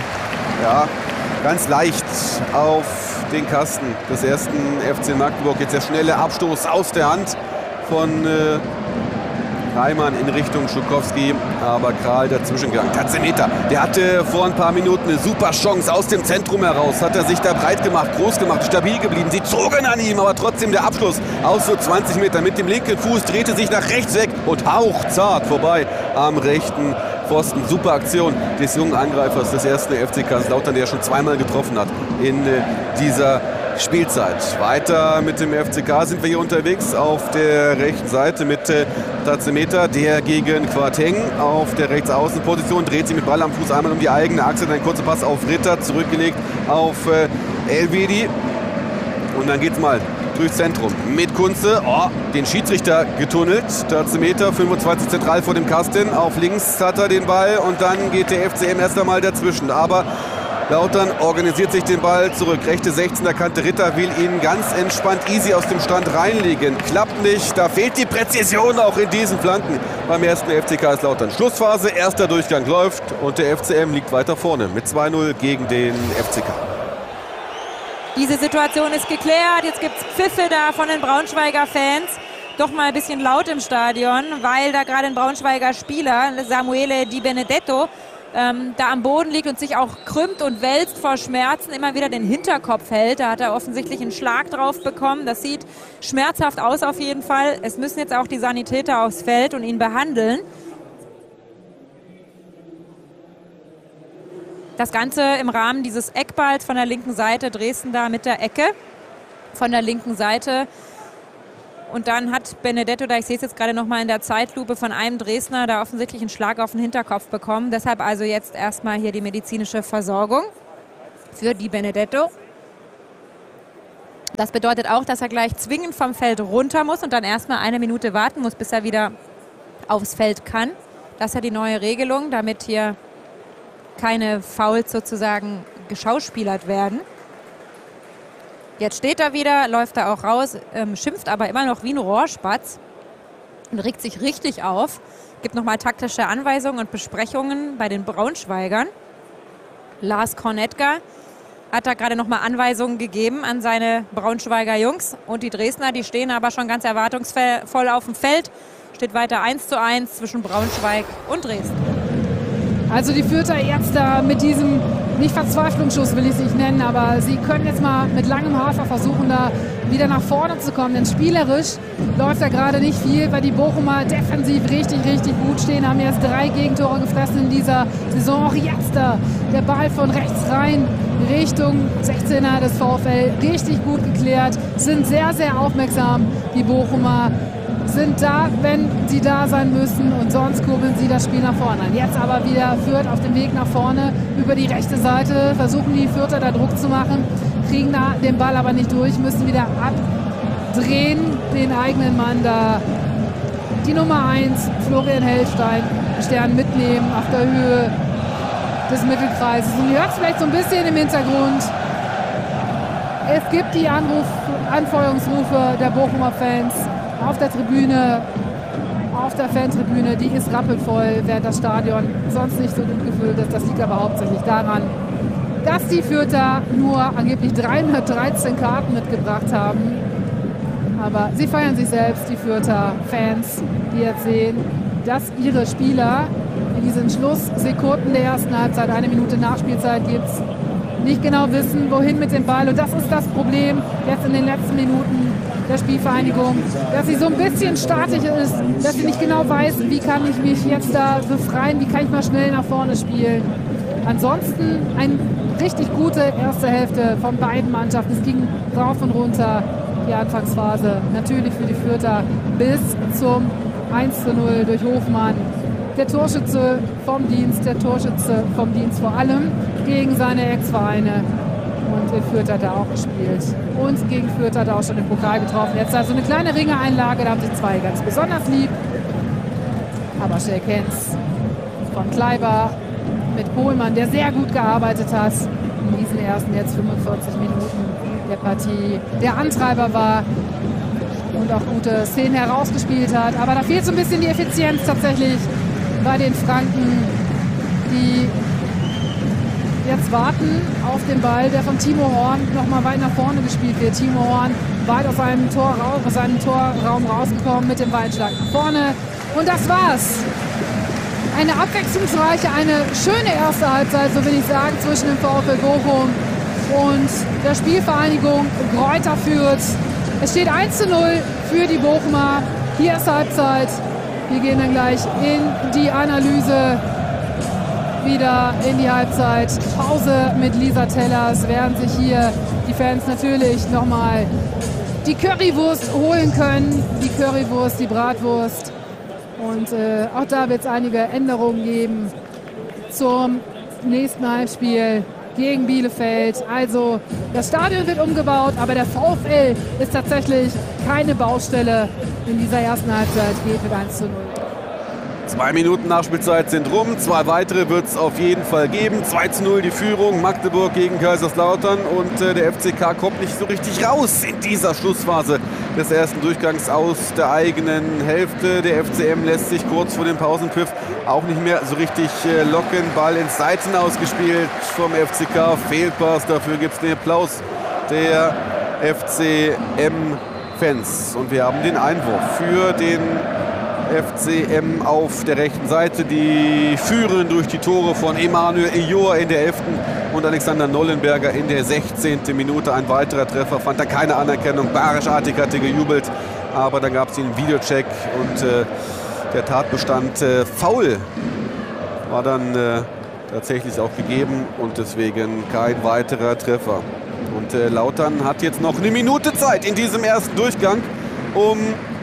ganz leicht auf den Kasten des ersten FC Magdeburg. Jetzt der schnelle Abstoß aus der Hand von Reimann in Richtung Schukowski, aber Kral dazwischen gegangen. Tazemeter, der hatte vor ein paar Minuten eine super Chance aus dem Zentrum heraus, hat er sich da breit gemacht, groß gemacht, stabil geblieben. Sie zogen an ihm, aber trotzdem der Abschluss aus so 20 Metern mit dem linken Fuß, drehte sich nach rechts weg und hauchzart vorbei am rechten Pfosten. Super Aktion des jungen Angreifers des ersten FC Kaiserslautern, der schon zweimal getroffen hat in dieser Spielzeit. Weiter mit dem FCK sind wir hier unterwegs auf der rechten Seite mit Tazemeter, der gegen Quateng auf der Rechtsaußenposition dreht sich mit Ball am Fuß einmal um die eigene Achse, dann ein kurzer Pass auf Ritter, zurückgelegt auf Elvedi und dann geht's mal durchs Zentrum mit Kunze, den Schiedsrichter getunnelt, Tazemeter 25 zentral vor dem Kasten, auf links hat er den Ball und dann geht der FCM erst einmal dazwischen, aber Lautern organisiert sich den Ball zurück. Rechte 16er Kante, Ritter will ihn ganz entspannt easy aus dem Stand reinlegen. Klappt nicht, da fehlt die Präzision auch in diesen Flanken beim ersten FC Kaiserslautern. Schlussphase, erster Durchgang läuft und der FCM liegt weiter vorne mit 2:0 gegen den FCK. Diese Situation ist geklärt. Jetzt gibt es Pfiffe da von den Braunschweiger Fans. Doch mal ein bisschen laut im Stadion, weil da gerade ein Braunschweiger Spieler, Samuele Di Benedetto, da am Boden liegt und sich auch krümmt und wälzt vor Schmerzen, immer wieder den Hinterkopf hält. Da hat er offensichtlich einen Schlag drauf bekommen. Das sieht schmerzhaft aus auf jeden Fall. Es müssen jetzt auch die Sanitäter aufs Feld und ihn behandeln. Das Ganze im Rahmen dieses Eckballs von der linken Seite. Dresden da mit der Ecke von der linken Seite. Und dann hat Benedetto, da ich sehe es jetzt gerade noch mal in der Zeitlupe, von einem Dresdner da offensichtlich einen Schlag auf den Hinterkopf bekommen. Deshalb also jetzt erstmal hier die medizinische Versorgung für Di Benedetto. Das bedeutet auch, dass er gleich zwingend vom Feld runter muss und dann erstmal 1 Minute warten muss, bis er wieder aufs Feld kann. Das ist ja die neue Regelung, damit hier keine Fouls sozusagen geschauspielert werden. Jetzt steht er wieder, läuft er auch raus, schimpft aber immer noch wie ein Rohrspatz und regt sich richtig auf. Gibt nochmal taktische Anweisungen und Besprechungen bei den Braunschweigern. Lars Kornetka hat da gerade nochmal Anweisungen gegeben an seine Braunschweiger Jungs. Und die Dresdner, die stehen aber schon ganz erwartungsvoll auf dem Feld. Steht weiter 1:1 zwischen Braunschweig und Dresden. Also die Fürther jetzt da mit diesem, nicht Verzweiflungsschuss will ich es nicht nennen, aber sie können jetzt mal mit langem Hafer versuchen, da wieder nach vorne zu kommen. Denn spielerisch läuft da gerade nicht viel, weil die Bochumer defensiv richtig, richtig gut stehen. Haben jetzt 3 Gegentore gefressen in dieser Saison. Auch jetzt da der Ball von rechts rein Richtung 16er des VfL. Richtig gut geklärt, sind sehr, sehr aufmerksam. Die Bochumer sind da, wenn sie da sein müssen, und sonst kurbeln sie das Spiel nach vorne an. Jetzt aber wieder Fürth auf dem Weg nach vorne über die rechte Seite, versuchen die Fürther da Druck zu machen, kriegen da den Ball aber nicht durch, müssen wieder abdrehen, den eigenen Mann da, die Nummer 1, Florian Hellstein, Stern mitnehmen auf der Höhe des Mittelkreises. Und ihr hört es vielleicht so ein bisschen im Hintergrund. Es gibt die Anfeuerungsrufe der Bochumer Fans auf der Tribüne, auf der Fantribüne, die ist rappelvoll, während das Stadion sonst nicht so gut gefüllt ist. Das liegt aber hauptsächlich daran, dass die Fürther nur angeblich 313 Karten mitgebracht haben. Aber sie feiern sich selbst, die Fürther Fans, die jetzt sehen, dass ihre Spieler in diesen Schlusssekunden der ersten Halbzeit, 1 Minute Nachspielzeit gibt es, nicht genau wissen, wohin mit dem Ball. Und das ist das Problem jetzt in den letzten Minuten der Spielvereinigung, dass sie so ein bisschen statisch ist, dass sie nicht genau weiß, wie kann ich mich jetzt da befreien, wie kann ich mal schnell nach vorne spielen. Ansonsten eine richtig gute erste Hälfte von beiden Mannschaften. Es ging rauf und runter, die Anfangsphase. Natürlich für die Fürther bis zum 1:0 durch Hofmann. Der Torschütze vom Dienst vor allem gegen seine Ex-Vereine. Und in Fürth hat er auch gespielt. Und gegen Fürth hat er auch schon den Pokal getroffen. Jetzt also eine kleine Ringe-Einlage, da haben sich 2 ganz besonders lieb. Aber Shake Hands von Kleiber mit Pohlmann, der sehr gut gearbeitet hat in diesen ersten jetzt 45 Minuten der Partie. Der Antreiber war und auch gute Szenen herausgespielt hat. Aber da fehlt so ein bisschen die Effizienz tatsächlich bei den Franken, die jetzt warten auf den Ball, der von Timo Horn nochmal weit nach vorne gespielt wird. Timo Horn weit aus seinem Torraum rausgekommen mit dem Ballschlag nach vorne. Und das war's. Eine abwechslungsreiche, eine schöne erste Halbzeit, so will ich sagen, zwischen dem VfL Bochum und der Spielvereinigung Greuther Fürth. Es steht 1:0 für die Bochumer. Hier ist Halbzeit. Wir gehen dann gleich in die Analyse, wieder in die Halbzeit. Pause mit Lisa Tellers, während sich hier die Fans natürlich nochmal die Currywurst holen können. Die Currywurst, die Bratwurst. Und auch da wird es einige Änderungen geben zum nächsten Halbspiel gegen Bielefeld. Also das Stadion wird umgebaut, aber der VfL ist tatsächlich keine Baustelle in dieser ersten Halbzeit. Geht mit 1:0. 2 Minuten Nachspielzeit sind rum. 2 weitere wird es auf jeden Fall geben. 2:0 die Führung. Magdeburg gegen Kaiserslautern. Und der FCK kommt nicht so richtig raus in dieser Schlussphase des ersten Durchgangs aus der eigenen Hälfte. Der FCM lässt sich kurz vor dem Pausenpfiff auch nicht mehr so richtig locken. Ball ins Seiten ausgespielt vom FCK. Fehlpass. Dafür gibt es den Applaus der FCM-Fans. Und wir haben den Einwurf für den FCM auf der rechten Seite. Die führen durch die Tore von Emanuel Ejor in der 11. und Alexander Nollenberger in der 16. Minute. Ein weiterer Treffer, fand da keine Anerkennung. Barisch Artig hatte gejubelt, aber dann gab es den Videocheck und der Tatbestand Foul war dann tatsächlich auch gegeben und deswegen kein weiterer Treffer. Und Lautern hat jetzt noch eine Minute Zeit in diesem ersten Durchgang, um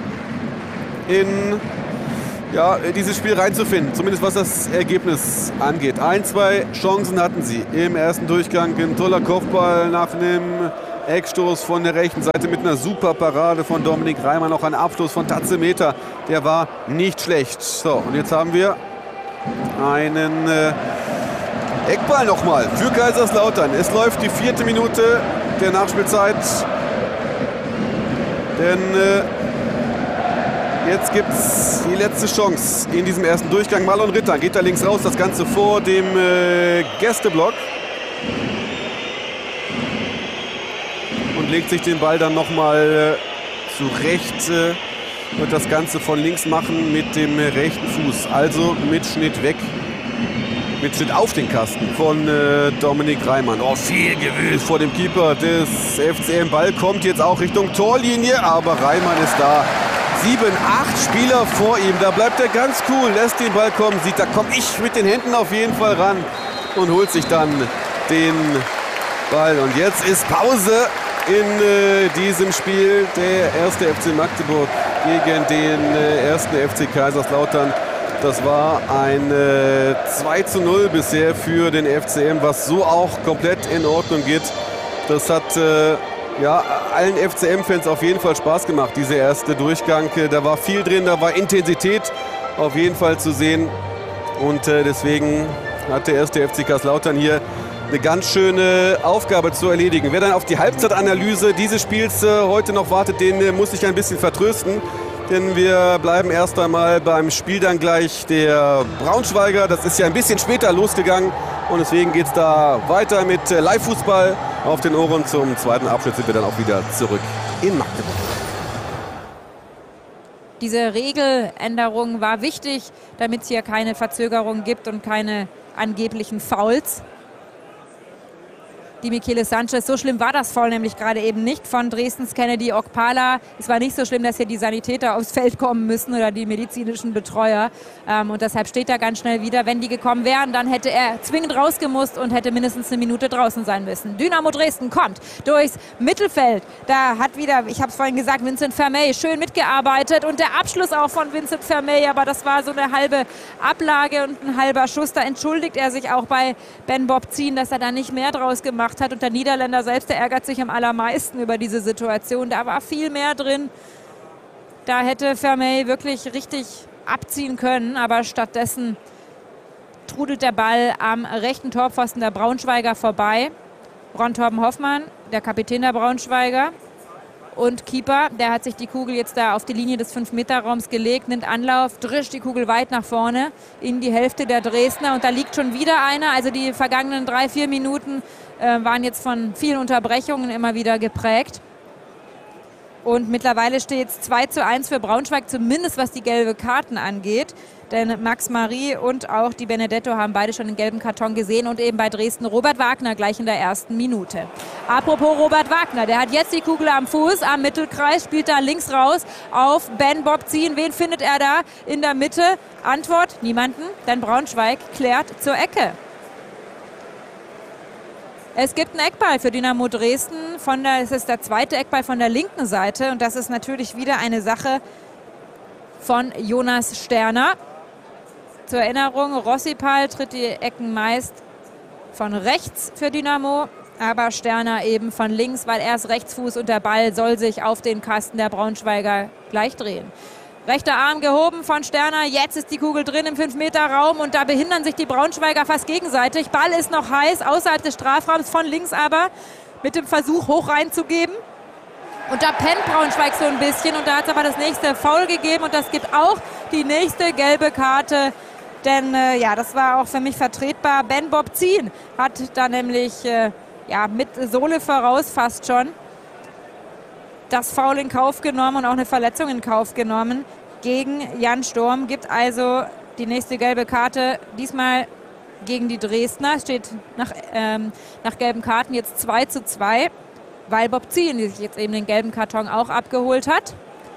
in dieses Spiel reinzufinden, zumindest was das Ergebnis angeht. 1-2 Chancen hatten sie im ersten Durchgang. Ein toller Kopfball nach einem Eckstoß von der rechten Seite mit einer super Parade von Dominik Reimann. Noch ein Abschluss von Tazemeter, der war nicht schlecht. So, und jetzt haben wir einen Eckball nochmal für Kaiserslautern. Es läuft die 4. Minute der Nachspielzeit. Denn jetzt gibt es die letzte Chance in diesem ersten Durchgang. Marlon Ritter geht da links raus, das Ganze vor dem Gästeblock. Und legt sich den Ball dann nochmal zurecht. Wird das Ganze von links machen mit dem rechten Fuß. Also mit Schnitt weg. Mit Schnitt auf den Kasten von Dominik Reimann. Oh, viel Gewühl vor dem Keeper des FCM. Ball kommt jetzt auch Richtung Torlinie, aber Reimann ist da. 7, 8 Spieler vor ihm. Da bleibt er ganz cool, lässt den Ball kommen, sieht, da komme ich mit den Händen auf jeden Fall ran und holt sich dann den Ball. Und jetzt ist Pause in diesem Spiel. Der erste FC Magdeburg gegen den ersten FC Kaiserslautern. Das war ein 2:0 bisher für den FCM, was so auch komplett in Ordnung geht. Das hat allen FCM-Fans auf jeden Fall Spaß gemacht, dieser erste Durchgang. Da war viel drin, da war Intensität auf jeden Fall zu sehen. Und deswegen hat der erste FC Kaiserslautern hier eine ganz schöne Aufgabe zu erledigen. Wer dann auf die Halbzeitanalyse dieses Spiels heute noch wartet, den muss ich ein bisschen vertrösten. Denn wir bleiben erst einmal beim Spiel dann gleich der Braunschweiger. Das ist ja ein bisschen später losgegangen. Und deswegen geht es da weiter mit Live-Fußball auf den Ohren. Zum zweiten Abschnitt sind wir dann auch wieder zurück in Magdeburg. Diese Regeländerung war wichtig, damit es hier keine Verzögerung gibt und keine angeblichen Fouls. Die Michele Sanchez, so schlimm war das Foul nämlich gerade eben nicht von Dresdens Kennedy Okpala. Es war nicht so schlimm, dass hier die Sanitäter aufs Feld kommen müssen oder die medizinischen Betreuer. Und deshalb steht er ganz schnell wieder. Wenn die gekommen wären, dann hätte er zwingend rausgemusst und hätte mindestens eine Minute draußen sein müssen. Dynamo Dresden kommt durchs Mittelfeld. Da hat wieder, ich habe es vorhin gesagt, Vincent Vermey schön mitgearbeitet. Und der Abschluss auch von Vincent Vermey, aber das war so eine halbe Ablage und ein halber Schuss. Da entschuldigt er sich auch bei Ben Bobzien, dass er da nicht mehr draus gemacht hat. Und der Niederländer selbst, der ärgert sich am allermeisten über diese Situation. Da war viel mehr drin. Da hätte Vermey wirklich richtig abziehen können. Aber stattdessen trudelt der Ball am rechten Torpfosten der Braunschweiger vorbei. Ron Torben Hoffmann, der Kapitän der Braunschweiger. Und Keeper, der hat sich die Kugel jetzt da auf die Linie des 5-Meter-Raums gelegt, nimmt Anlauf, drischt die Kugel weit nach vorne in die Hälfte der Dresdner. Und da liegt schon wieder einer. Also die vergangenen 3-4 Minuten waren jetzt von vielen Unterbrechungen immer wieder geprägt. Und mittlerweile steht es 2:1 für Braunschweig, zumindest was die gelbe Karten angeht. Denn Max Marie und auch die Benedetto haben beide schon den gelben Karton gesehen und eben bei Dresden Robert Wagner gleich in der ersten Minute. Apropos Robert Wagner, der hat jetzt die Kugel am Fuß, am Mittelkreis, spielt da links raus auf Ben Bobzien. Wen findet er da in der Mitte? Antwort, niemanden, denn Braunschweig klärt zur Ecke. Es gibt einen Eckball für Dynamo Dresden. Es ist der zweite Eckball von der linken Seite. Und das ist natürlich wieder eine Sache von Jonas Sterner. Zur Erinnerung, Rossipal tritt die Ecken meist von rechts für Dynamo. Aber Sterner eben von links, weil er ist Rechtsfuß und der Ball soll sich auf den Kasten der Braunschweiger gleich drehen. Rechter Arm gehoben von Sterner, jetzt ist die Kugel drin im 5-Meter-Raum und da behindern sich die Braunschweiger fast gegenseitig. Ball ist noch heiß, außerhalb des Strafraums, von links aber mit dem Versuch hoch reinzugeben. Und da pennt Braunschweig so ein bisschen und da hat es aber das nächste Foul gegeben und das gibt auch die nächste gelbe Karte. Denn das war auch für mich vertretbar. Ben Bobzien hat da nämlich mit Sohle voraus fast schon das Foul in Kauf genommen und auch eine Verletzung in Kauf genommen. gegen Jan Sturm. Gibt also die nächste gelbe Karte, diesmal gegen die Dresdner. Steht nach gelben Karten jetzt 2:2, weil Bob Zien, die sich jetzt eben den gelben Karton auch abgeholt hat.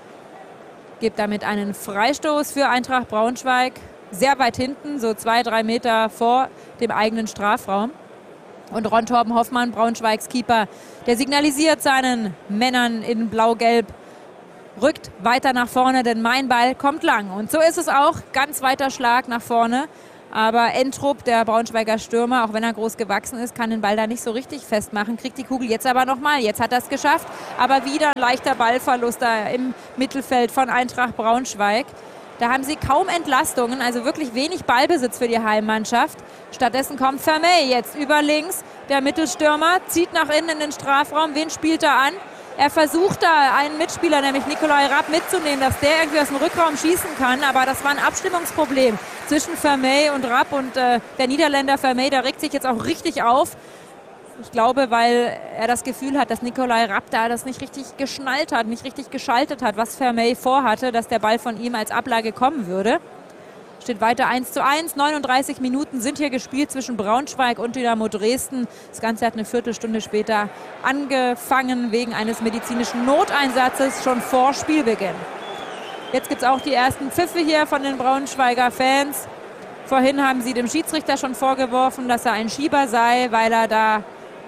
Gibt damit einen Freistoß für Eintracht Braunschweig. Sehr weit hinten, so 2-3 Meter vor dem eigenen Strafraum. Und Ron Torben Hoffmann, Braunschweigs Keeper, der signalisiert seinen Männern in Blau-Gelb, rückt weiter nach vorne, denn mein Ball kommt lang. Und so ist es auch, ganz weiter Schlag nach vorne. Aber Entrup, der Braunschweiger Stürmer, auch wenn er groß gewachsen ist, kann den Ball da nicht so richtig festmachen. Kriegt die Kugel jetzt aber nochmal. Jetzt hat er es geschafft. Aber wieder ein leichter Ballverlust da im Mittelfeld von Eintracht Braunschweig. Da haben sie kaum Entlastungen, also wirklich wenig Ballbesitz für die Heimmannschaft. Stattdessen kommt Vermey jetzt über links. Der Mittelstürmer zieht nach innen in den Strafraum. Wen spielt er an? Er versucht da einen Mitspieler, nämlich Nikolai Rapp, mitzunehmen, dass der irgendwie aus dem Rückraum schießen kann. Aber das war ein Abstimmungsproblem zwischen Vermey und Rapp. Und der Niederländer Vermey, der regt sich jetzt auch richtig auf. Ich glaube, weil er das Gefühl hat, dass Nikolai Rapp da das nicht richtig geschnallt hat, nicht richtig geschaltet hat, was Vermey vorhatte, dass der Ball von ihm als Ablage kommen würde. Steht weiter 1:1. 39 Minuten sind hier gespielt zwischen Braunschweig und Dynamo Dresden. Das Ganze hat eine Viertelstunde später angefangen wegen eines medizinischen Noteinsatzes schon vor Spielbeginn. Jetzt gibt es auch die ersten Pfiffe hier von den Braunschweiger Fans. Vorhin haben sie dem Schiedsrichter schon vorgeworfen, dass er ein Schieber sei, weil er da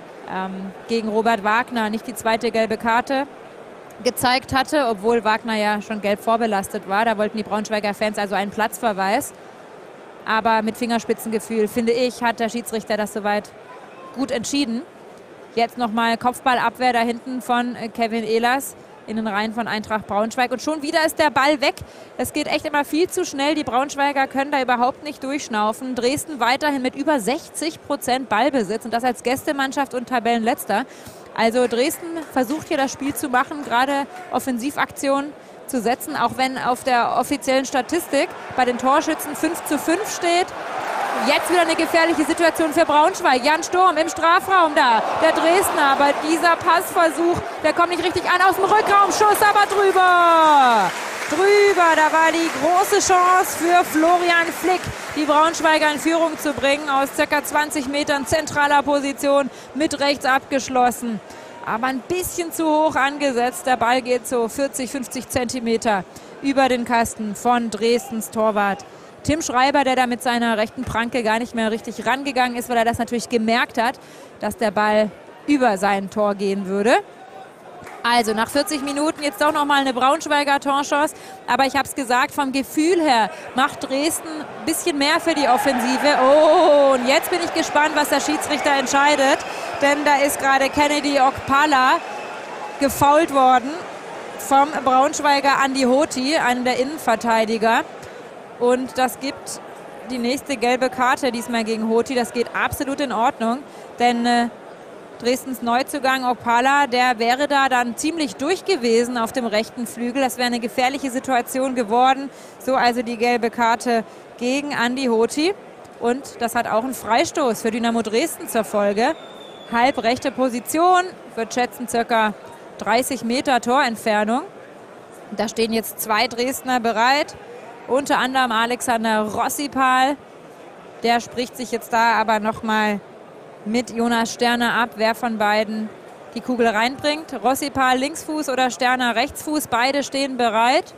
gegen Robert Wagner nicht die zweite gelbe Karte gezeigt hatte, obwohl Wagner ja schon gelb vorbelastet war. Da wollten die Braunschweiger Fans also einen Platzverweis. Aber mit Fingerspitzengefühl, finde ich, hat der Schiedsrichter das soweit gut entschieden. Jetzt nochmal Kopfballabwehr da hinten von Kevin Ehlers in den Reihen von Eintracht Braunschweig. Und schon wieder ist der Ball weg. Es geht echt immer viel zu schnell. Die Braunschweiger können da überhaupt nicht durchschnaufen. Dresden weiterhin mit über 60% Ballbesitz und das als Gästemannschaft und Tabellenletzter. Also Dresden versucht hier das Spiel zu machen, gerade Offensivaktionen zu setzen, auch wenn auf der offiziellen Statistik bei den Torschützen 5:5 steht. Jetzt wieder eine gefährliche Situation für Braunschweig. Jan Sturm im Strafraum da, der Dresdner. Aber dieser Passversuch, der kommt nicht richtig an aus dem Rückraum. Schuss aber drüber. Da war die große Chance für Florian Flick, die Braunschweiger in Führung zu bringen. Aus ca. 20 Metern zentraler Position mit rechts abgeschlossen. Aber ein bisschen zu hoch angesetzt. Der Ball geht so 40, 50 Zentimeter über den Kasten von Dresdens Torwart Tim Schreiber, der da mit seiner rechten Pranke gar nicht mehr richtig rangegangen ist, weil er das natürlich gemerkt hat, dass der Ball über sein Tor gehen würde. Also nach 40 Minuten jetzt doch nochmal eine Braunschweiger Torchance. Aber ich habe es gesagt, vom Gefühl her macht Dresden ein bisschen mehr für die Offensive. Oh, und jetzt bin ich gespannt, was der Schiedsrichter entscheidet. Denn da ist gerade Kennedy Okpala gefoult worden vom Braunschweiger Andi Hoti, einem der Innenverteidiger. Und das gibt die nächste gelbe Karte diesmal gegen Hoti. Das geht absolut in Ordnung, denn Dresdens Neuzugang Okpala, der wäre da dann ziemlich durch gewesen auf dem rechten Flügel. Das wäre eine gefährliche Situation geworden. So also die gelbe Karte gegen Andi Hoti. Und das hat auch einen Freistoß für Dynamo Dresden zur Folge. Halbrechte Position, würde schätzen ca. 30 Meter Torentfernung. Da stehen jetzt zwei Dresdner bereit. Unter anderem Alexander Rossipal. Der spricht sich jetzt da aber nochmal mit Jonas Sterner ab, wer von beiden die Kugel reinbringt. Rossipal Linksfuß oder Sterner Rechtsfuß, beide stehen bereit.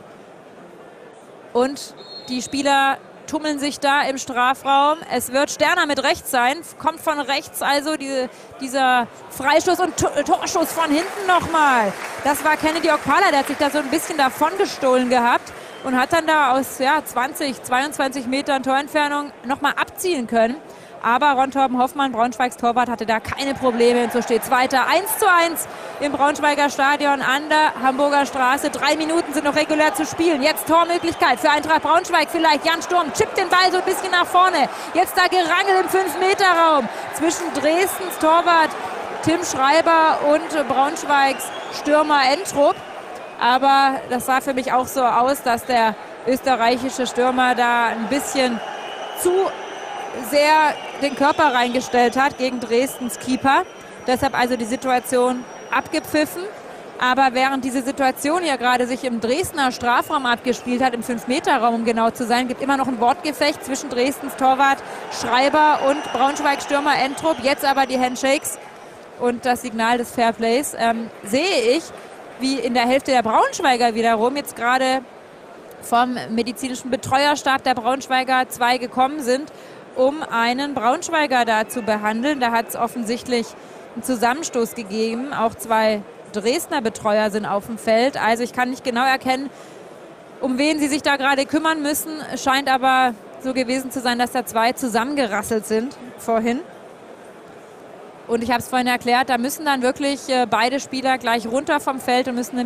Und die Spieler tummeln sich da im Strafraum. Es wird Sterner mit rechts sein, kommt von rechts also dieser Freistoß und Torschuss von hinten nochmal. Das war Kennedy Okpala, der hat sich da so ein bisschen davon gestohlen gehabt und hat dann da aus 20, 22 Metern Torentfernung nochmal abziehen können. Aber Ron Torben Hoffmann, Braunschweigs Torwart, hatte da keine Probleme. Und so steht es weiter 1:1 im Braunschweiger Stadion an der Hamburger Straße. 3 Minuten sind noch regulär zu spielen. Jetzt Tormöglichkeit für Eintracht Braunschweig. Vielleicht Jan Sturm chippt den Ball so ein bisschen nach vorne. Jetzt da Gerangel im 5-Meter-Raum zwischen Dresdens Torwart Tim Schreiber und Braunschweigs Stürmer Entrup. Aber das sah für mich auch so aus, dass der österreichische Stürmer da ein bisschen zu sehr den Körper reingestellt hat gegen Dresdens Keeper. Deshalb also die Situation abgepfiffen. Aber während diese Situation hier gerade sich im Dresdner Strafraum abgespielt hat, im 5-Meter-Raum, um genau zu sein, gibt immer noch ein Wortgefecht zwischen Dresdens Torwart Schreiber und Braunschweig-Stürmer Entrup. Jetzt aber die Handshakes und das Signal des Fairplays. Sehe ich, wie in der Hälfte der Braunschweiger wiederum jetzt gerade vom medizinischen Betreuerstab der Braunschweiger 2 gekommen sind, um einen Braunschweiger da zu behandeln. Da hat es offensichtlich einen Zusammenstoß gegeben. Auch 2 Dresdner Betreuer sind auf dem Feld. Also ich kann nicht genau erkennen, um wen sie sich da gerade kümmern müssen. Scheint aber so gewesen zu sein, dass da 2 zusammengerasselt sind vorhin. Und ich habe es vorhin erklärt, da müssen dann wirklich beide Spieler gleich runter vom Feld und müssen eine